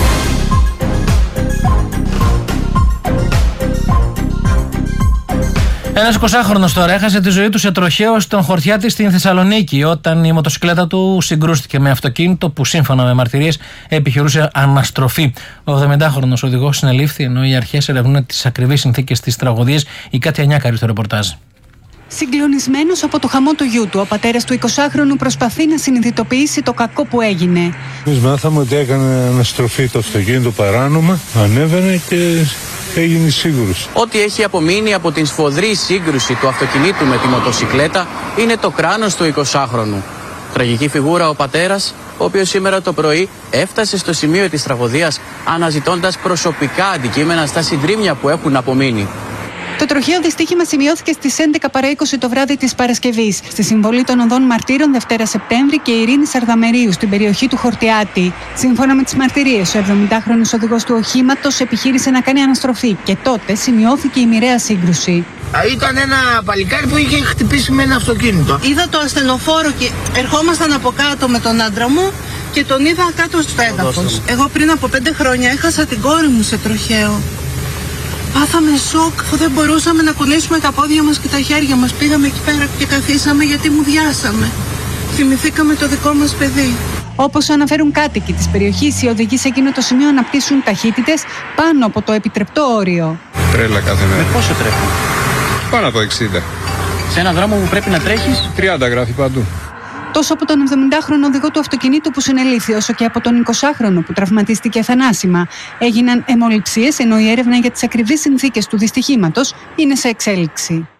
Ένας εικοσάχρονος τώρα έχασε τη ζωή του σε τροχαίο στον Χορτιάτη στην Θεσσαλονίκη, όταν η μοτοσυκλέτα του συγκρούστηκε με αυτοκίνητο που σύμφωνα με μαρτυρίες επιχειρούσε αναστροφή. Ο εβδομηντάχρονος οδηγός συνελήφθη, ενώ οι αρχές ερευνούν τις ακριβείς συνθήκες της τραγωδίας. Η Κάτια Νιάκαρη στο ρεπορτάζ. Συγκλονισμένος από το χαμό του γιού του, ο πατέρας του εικοσάχρονου προσπαθεί να συνειδητοποιήσει το κακό που έγινε. Εμείς μάθαμε ότι έκανε αναστροφή το αυτοκίνητο παράνομα, ανέβαινε και έγινε σύγκρουση. Ό,τι έχει απομείνει από την σφοδρή σύγκρουση του αυτοκινήτου με τη μοτοσυκλέτα είναι το κράνος του εικοσάχρονου. Τραγική φιγούρα ο πατέρας, ο οποίος σήμερα το πρωί έφτασε στο σημείο της τραγωδίας αναζητώντας προσωπικά αντικείμενα στα συντρίμμια που έχουν απομείνει. Το τροχαίο δυστύχημα σημειώθηκε στις έντεκα παρά είκοσι το βράδυ της Παρασκευής, στη συμβολή των οδών Μαρτύρων Δευτέρα Σεπτέμβρη και Ειρήνης Αρδαμερίου στην περιοχή του Χορτιάτη. Σύμφωνα με τις μαρτυρίες, ο εβδομηντάχρονος οδηγός του οχήματος επιχείρησε να κάνει αναστροφή και τότε σημειώθηκε η μοιραία σύγκρουση. Ήταν ένα παλικάρι που είχε χτυπήσει με ένα αυτοκίνητο. Είδα το ασθενοφόρο και ερχόμασταν από κάτω με τον άντρα μου και τον είδα κάτω στο έδαφος. Εγώ πριν από πέντε χρόνια έχασα την κόρη μου σε τροχαίο. Πάθαμε σοκ, αφού δεν μπορούσαμε να κουνήσουμε τα πόδια μας και τα χέρια μας. Πήγαμε εκεί πέρα και καθίσαμε γιατί μου διάσαμε. Θυμηθήκαμε το δικό μας παιδί. Όπως αναφέρουν κάτοικοι της περιοχής, οι οδηγοί σε εκείνο το σημείο αναπτύσσουν ταχύτητες πάνω από το επιτρεπτό όριο. Τρέλα κάθε μέρα. Με πόσο τρέχουν? Πάνω από εξήντα. Σε έναν δρόμο που πρέπει να τρέχεις? τριάντα γράφει παντού. Τόσο από τον εβδομηντάχρονο οδηγό του αυτοκινήτου που συνελήφθη, όσο και από τον εικοσάχρονο που τραυματίστηκε θανάσιμα, έγιναν αιμοληψίες, ενώ η έρευνα για τις ακριβείς συνθήκες του δυστυχήματος είναι σε εξέλιξη.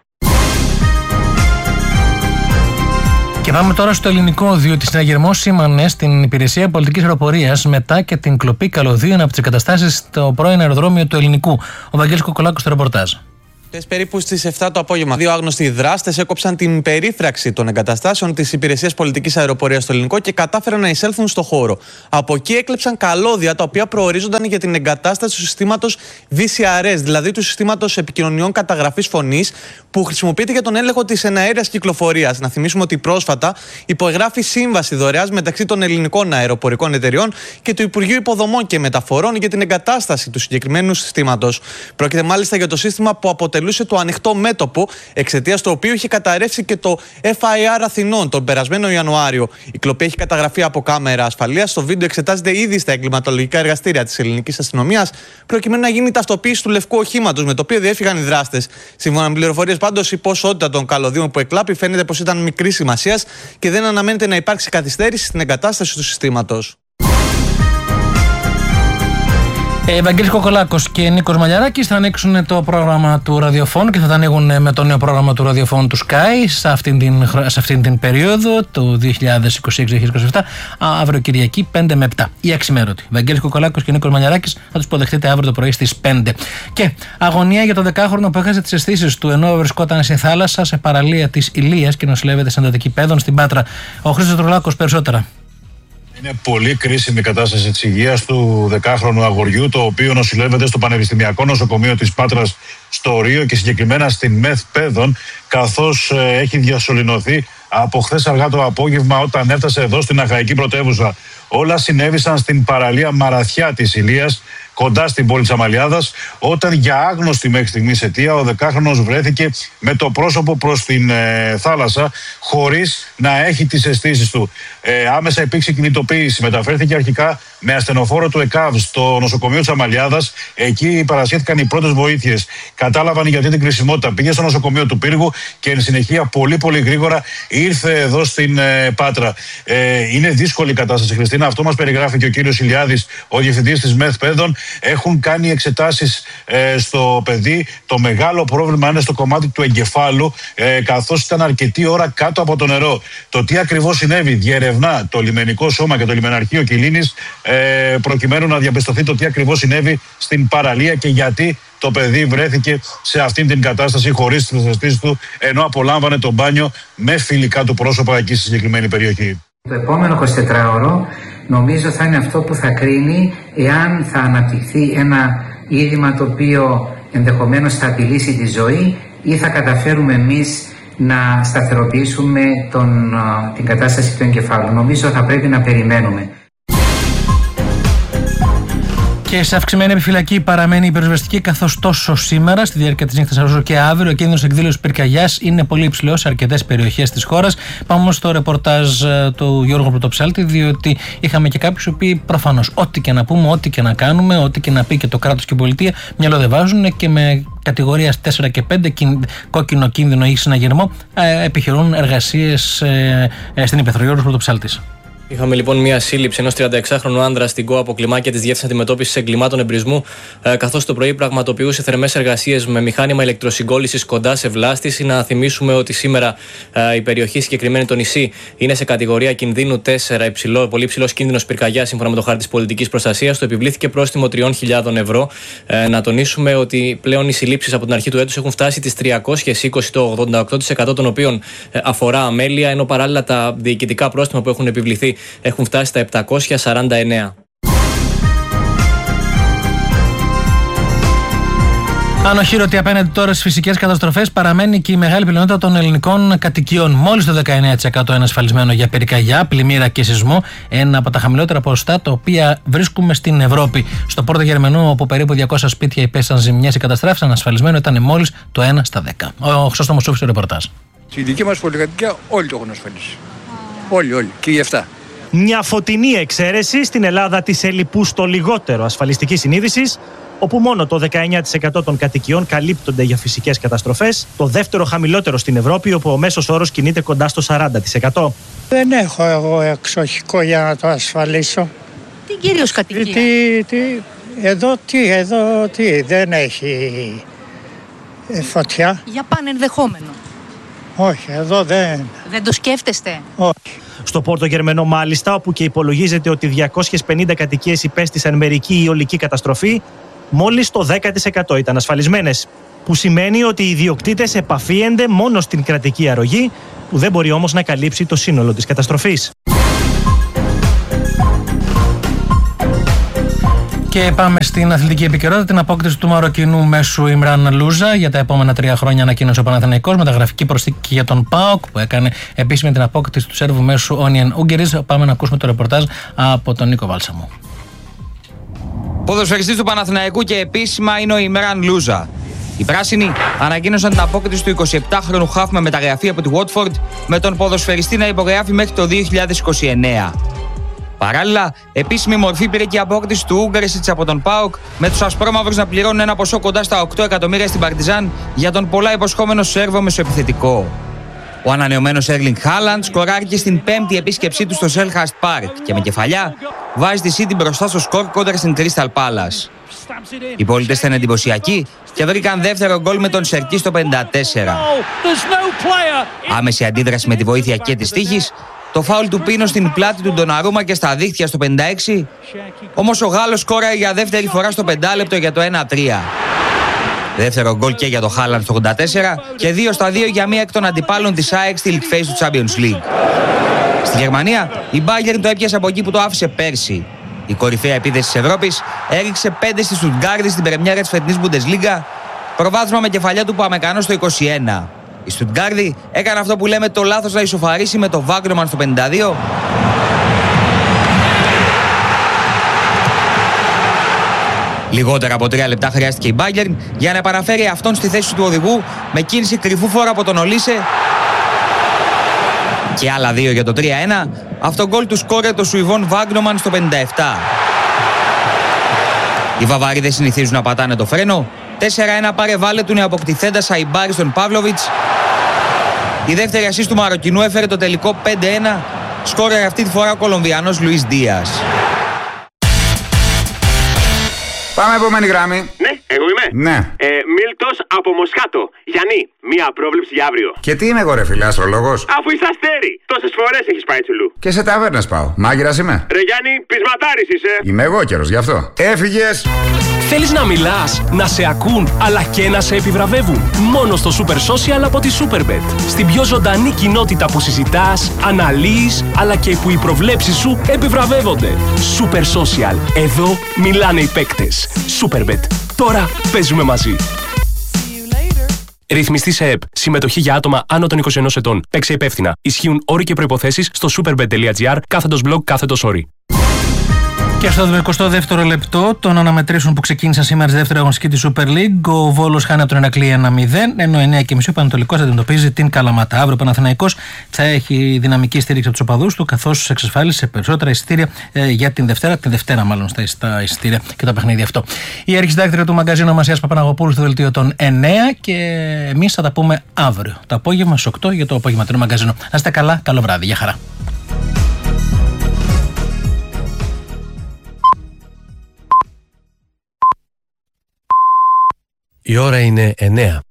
Και πάμε τώρα στο ελληνικό, διότι συναγερμό σήμανε στην Υπηρεσία Πολιτικής Αεροπορίας μετά και την κλοπή καλωδίων από τις εγκαταστάσεις στο πρώην αεροδρόμιο του Ελληνικού. Ο Βαγγέλης Κοκολάκος στο ρεπορτάζ. Περίπου στις εφτά το απόγευμα, δύο άγνωστοι δράστες έκοψαν την περίφραξη των εγκαταστάσεων της Υπηρεσίας Πολιτικής Αεροπορίας στο Ελληνικό και κατάφεραν να εισέλθουν στο χώρο. Από εκεί έκλεψαν καλώδια τα οποία προορίζονταν για την εγκατάσταση του συστήματος βι σι αρ ες, δηλαδή του συστήματος επικοινωνιών καταγραφής φωνής, που χρησιμοποιείται για τον έλεγχο της εναέριας κυκλοφορίας. Να θυμίσουμε ότι πρόσφατα υπογράφει σύμβαση δωρεάς μεταξύ των ελληνικών αεροπορικών εταιριών και του Υπουργείου Υποδομών και Μεταφορών για την εγκατάσταση του συγκεκριμένου συστήματος. Πρόκειται μάλιστα για το σύστημα που αποτελούσε το ανοιχτό μέτωπο, εξαιτίας του οποίου είχε καταρρεύσει και το εφ άι αρ Αθηνών τον περασμένο Ιανουάριο. Η κλοπή έχει καταγραφεί από κάμερα ασφαλείας. Το βίντεο εξετάζεται ήδη στα εγκληματολογικά εργαστήρια της ελληνικής αστυνομίας, προκειμένου να γίνει η ταυτοποίηση του λευκού οχήματος με το οποίο διέφυγαν οι δράστες. Σύμφωνα με πληροφορίες, πάντως, η ποσότητα των καλωδίων που εκλάπη φαίνεται πως ήταν μικρής σημασίας και δεν αναμένεται να υπάρξει καθυστέρηση στην εγκατάσταση του συστήματος. Ευαγγέλης Κοκολάκος και Νίκος Μαλιαράκης θα ανοίξουν το πρόγραμμα του ραδιοφώνου και θα τα ανοίγουν με το νέο πρόγραμμα του ραδιοφώνου του Sky σε αυτήν την, σε αυτήν την περίοδο του δύο χιλιάδες είκοσι έξι δύο χιλιάδες είκοσι επτά, αύριο Κυριακή πέντε με επτά. Η αξιμέρωτη. Ευαγγέλης Κοκολάκος και Νίκος Μαλιαράκης θα τους υποδεχτείτε αύριο το πρωί στις πέντε. Και αγωνία για το δεκάχρονο που έχασε τις αισθήσεις του ενώ βρισκόταν σε θάλασσα σε παραλία της Ηλίας και νοσηλεύεται σε εντατική παιδών στην Πάτρα. Ο Χρήστος Τρολάκος περισσότερα. Είναι πολύ κρίσιμη η κατάσταση της υγείας του δεκάχρονου αγοριού, το οποίο νοσηλεύεται στο Πανεπιστημιακό Νοσοκομείο της Πάτρας στο Ρίο και συγκεκριμένα στην ΜΕΘ Παιδών, καθώς ε, έχει διασωληνωθεί από χθες αργά το απόγευμα όταν έφτασε εδώ στην Αχαϊκή Πρωτεύουσα. Όλα συνέβησαν στην παραλία Μαραθιά της Ηλίας, κοντά στην πόλη της Αμαλιάδας, όταν για άγνωστη μέχρι στιγμής αιτία ο δεκάχρονος βρέθηκε με το πρόσωπο προς την ε, θάλασσα, χωρίς να έχει τις αισθήσεις του. Ε, άμεσα υπήρξε κινητοποίηση. Μεταφέρθηκε αρχικά με ασθενοφόρο του ΕΚΑΒ στο νοσοκομείο της Αμαλιάδας. Εκεί παρασχέθηκαν οι πρώτες βοήθειες. Κατάλαβαν για αυτή την κρισιμότητα. Πήγε στο νοσοκομείο του Πύργου και εν συνεχεία πολύ πολύ γρήγορα ήρθε εδώ στην ε, Πάτρα. Ε, είναι δύσκολη η κατάσταση, Χριστίνα. Αυτό μας περιγράφει και ο κύριος Ηλιάδης, ο διευθυντής της ΜΕΘ Παιδών. Έχουν κάνει εξετάσεις ε, στο παιδί. Το μεγάλο πρόβλημα είναι στο κομμάτι του εγκεφάλου, ε, καθώς ήταν αρκετή ώρα κάτω από το νερό. Το τι ακριβώς συνέβη διερευνά το λιμενικό σώμα και το λιμεναρχείο Κιλίνης, ε, προκειμένου να διαπιστωθεί το τι ακριβώς συνέβη στην παραλία και γιατί το παιδί βρέθηκε σε αυτήν την κατάσταση χωρίς τις αισθήσεις του, ενώ απολάμβανε το μπάνιο με φιλικά του πρόσωπα εκεί στη συγκεκριμένη περιοχή. Το επόμενο εικοσιτετράωρο νομίζω θα είναι αυτό που θα κρίνει εάν θα αναπτυχθεί ένα είδημα το οποίο ενδεχομένως θα απειλήσει τη ζωή ή θα καταφέρουμε εμείς να σταθεροποιήσουμε τον, την κατάσταση του εγκεφάλου. Νομίζω θα πρέπει να περιμένουμε. Και σε αυξημένη επιφυλακή παραμένει η πυροσβεστική, καθώς τόσο σήμερα, στη διάρκεια της νύχτας όσο και αύριο, ο κίνδυνος εκδήλωσης πυρκαγιάς είναι πολύ υψηλός σε αρκετές περιοχές της χώρας. Πάμε όμως στο ρεπορτάζ του Γιώργου Πρωτοψάλτη, διότι είχαμε και κάποιους οι οποίοι προφανώς ό,τι και να πούμε, ό,τι και να κάνουμε, ό,τι και να πει και το κράτος και η πολιτεία, μυαλό δεν βάζουν και με κατηγορίας τέσσερα και πέντε, κόκκινο κίνδυνο ή συναγερμό, επιχειρούν εργασίες στην Υπεθρο. Γιώργος Πρωτοψάλτης. Είχαμε λοιπόν μια σύλληψη ενός τριανταεξάχρονου άνδρα στην ΚΟΑ από κλιμάκια της Διεύθυνσης Αντιμετώπισης Εγκλημάτων Εμπρισμού, καθώς το πρωί πραγματοποιούσε θερμές εργασίες με μηχάνημα ηλεκτροσυγκόλλησης κοντά σε βλάστηση. Να θυμίσουμε ότι σήμερα η περιοχή, συγκεκριμένη το νησί, είναι σε κατηγορία κινδύνου τέσσερα, υψηλό, πολύ υψηλός κίνδυνος πυρκαγιάς σύμφωνα με το χάρτη της πολιτικής προστασίας. Το επιβλήθηκε πρόστιμο τριών χιλιάδων ευρώ. Να τονίσουμε ότι πλέον οι συλλήψεις από την αρχή του έτους έχουν φτάσει τις τριακόσιες είκοσι, το ογδόντα οκτώ τοις εκατό των οποίων αφορά αμέλεια, ενώ παράλληλα τα διοικητικά πρόστιμα που έχουν επιβληθεί έχουν φτάσει στα επτακόσια σαράντα εννέα. Ανοχήρωτη απέναντι τώρα στις φυσικές καταστροφές παραμένει και η μεγάλη πλειονότητα των ελληνικών κατοικιών. Μόλις το δεκαεννέα τοις εκατό είναι ασφαλισμένο για πυρκαγιά, πλημμύρα και σεισμό. Ένα από τα χαμηλότερα ποσοστά τα οποία βρίσκουμε στην Ευρώπη. Στο Πόρτο Γερμανού, όπου περίπου διακόσια σπίτια υπέστησαν ζημιές ή καταστράφησαν, ασφαλισμένο ήταν μόλις το ένα στα δέκα. Ο Χρήστος Μοσούφης, ρεπορτάζ. Στη δική μας πολυκατοικία όλοι το έχουν ασφαλίσει. Όλοι, όλοι. Και για αυτά. Μια φωτεινή εξαίρεση στην Ελλάδα της ελλειπούς το λιγότερο ασφαλιστικής συνείδησης, όπου μόνο το δεκαεννιά τοις εκατό των κατοικιών καλύπτονται για φυσικές καταστροφές, το δεύτερο χαμηλότερο στην Ευρώπη, όπου ο μέσος όρος κινείται κοντά στο σαράντα τοις εκατό. Δεν έχω εγώ εξοχικό για να το ασφαλίσω. Τι κυρίως κατοικία? Τι, τι, εδώ τι, εδώ τι, δεν έχει ε, φωτιά. Για πανενδεχόμενο. Όχι, εδώ δεν. Δεν το σκέφτεστε? Όχι. Στο Πόρτο Γερμενό μάλιστα, όπου και υπολογίζεται ότι διακόσιες πενήντα κατοικίες υπέστησαν μερική ή ολική καταστροφή, μόλις το δέκα τοις εκατό ήταν ασφαλισμένες. Που σημαίνει ότι οι ιδιοκτήτες επαφίενται μόνο στην κρατική αρρωγή, που δεν μπορεί όμως να καλύψει το σύνολο της καταστροφής. Και πάμε στην αθλητική επικαιρότητα. Την απόκτηση του Μαροκινού μέσου Ιμράν Λούζα για τα επόμενα τρία χρόνια ανακοίνωσε ο Παναθηναϊκός. Μεταγραφική προσθήκη για τον ΠΑΟΚ που έκανε επίσημη την απόκτηση του Σέρβου μέσου Όνιεν Ούγκερης. Πάμε να ακούσουμε το ρεπορτάζ από τον Νίκο Βάλσαμο. Ποδοσφαιριστής του Παναθηναϊκού και επίσημα είναι ο Ιμράν Λούζα. Οι πράσινοι ανακοίνωσαν την απόκτηση του εικοσιεπτάχρονου χαφ με μεταγραφή από τη Watford, με τον ποδοσφαιριστή να υπογράφει μέχρι το δύο χιλιάδες είκοσι εννέα. Παράλληλα, επίσημη μορφή πήρε και η απόκτηση του Ούγκαρεσιτς από τον ΠΑΟΚ, με τους ασπρόμαυρους να πληρώνουν ένα ποσό κοντά στα οκτώ εκατομμύρια στην Παρτιζάν για τον πολλά υποσχόμενο Σέρβο μεσοεπιθετικό. Ο ανανεωμένος Έρλινγκ Χάλαντ σκοράρει στην πέμπτη επίσκεψή του στο Selhurst Park και με κεφαλιά βάζει τη City μπροστά στο σκορ κόντρα στην Crystal Palace. Οι πολίτες ήταν εντυπωσιακοί και βρήκαν δεύτερο γκολ με τον Σερκί στο πενήντα τέσσερα. Άμεση αντίδραση με τη βοήθεια και της τύχης, το φάουλ του Πίνο στην πλάτη του Ντοναρούμα και στα δίχτυα στο πενήντα έξι, όμως ο Γάλλος σκόραρε για δεύτερη φορά στο πεντάλεπτο για το ένα τρία. Δεύτερο γκολ και για το Χάλαντ στο ογδόντα τέσσερα και δύο στα δύο για μία εκ των αντιπάλων της ΑΕΚ στη League Phase του Champions League. Στη Γερμανία, η Bayern το έπιασε από εκεί που το άφησε πέρσι. Η κορυφαία επίθεση της Ευρώπης έριξε πέντε στη Στουτγκάρδη στην πρεμιέρα της φετινής Bundesliga, προβάδισμα με κεφαλιά του Παμεκανό στο είκοσι ένα. Η Στουτγκάρδη έκανε αυτό που λέμε το λάθος να ισοφαρίσει με το Βάγκνομαν στο πενήντα δύο. Λιγότερα από τρία λεπτά χρειάστηκε η Bayern για να επαναφέρει αυτόν στη θέση του οδηγού με κίνηση κρυφού φόρα από τον Ολίσε και άλλα δύο για το τρία ένα. Αυτό γκολ του σκόρε το Σουηβόν Βάγκνομαν στο πενήντα επτά. Οι Βαβαροί δεν συνηθίζουν να πατάνε το φρένο. τέσσερα ένα πάρε βάλε του νεοαποκτηθέντα Σαϊμπάρη στον Παύλοβιτς. Η δεύτερη ασίστ του Μαροκινού έφερε το τελικό πέντε ένα. Σκόρε αυτή τη φορά ο Κολομβιανός Λουίς Δίας. Πάμε επόμενη γράμμη. Ναι, εγώ είμαι. Ναι. Ε, Μίλτος από Μοσχάτο. Γιάννη, μία πρόβλεψη για αύριο. Και τι είμαι εγώ ρε φίλε, αστρολόγος? Αφού είσαι αστέρι. Τόσες φορές έχεις πάει τσουλού. Και σε ταβέρνες πάω. Μάγειρας είμαι. Ρε Γιάννη, πεισματάρης είσαι. Είμαι εγώ καιρός γι' αυτό. Έφυγες. Θέλεις να μιλάς, να σε ακούν, αλλά και να σε επιβραβεύουν? Μόνο στο Super Social από τη Superbet. Στην πιο ζωντανή κοινότητα που συζητάς, αναλύεις, αλλά και που οι προβλέψεις σου επιβραβεύονται. Super Social. Εδώ μιλάνε οι παίκτες. Superbet. Τώρα παίζουμε μαζί. Ρυθμιστή σε ΕΠ. Συμμετοχή για άτομα άνω των είκοσι ενός ετών. Παίξε υπεύθυνα. Ισχύουν όροι και προϋποθέσεις στο superbet.gr κάθετος blog κάθετος όροι. Και στο εικοστό δεύτερο λεπτό των αναμετρήσεων που ξεκίνησαν σήμερα στη δεύτερη αγωνιστική της Super League, ο Βόλος χάνει από τον Ηρακλή ένα μηδέν, ενώ εννιά και μισή ο Πανατολικός αντιμετωπίζει την Καλαμάτα. Αύριο ο Παναθηναϊκός θα έχει δυναμική στήριξη από τους οπαδούς του, καθώς εξασφάλισε περισσότερα εισιτήρια ε, για την Δευτέρα, την Δευτέρα μάλλον στα εισιτήρια και το παιχνίδι αυτό. Η αρχισυντάκτρια του μαγκαζίνου Μασίας Παπαναγοπούλου στο δελτίο των εννιά και εμείς θα τα πούμε αύριο το απόγευμα στις οκτώ για το απογευματινό μαγκαζίνο. Να είστε καλά, καλό βράδυ, για χαρά. Η ώρα είναι εννιά.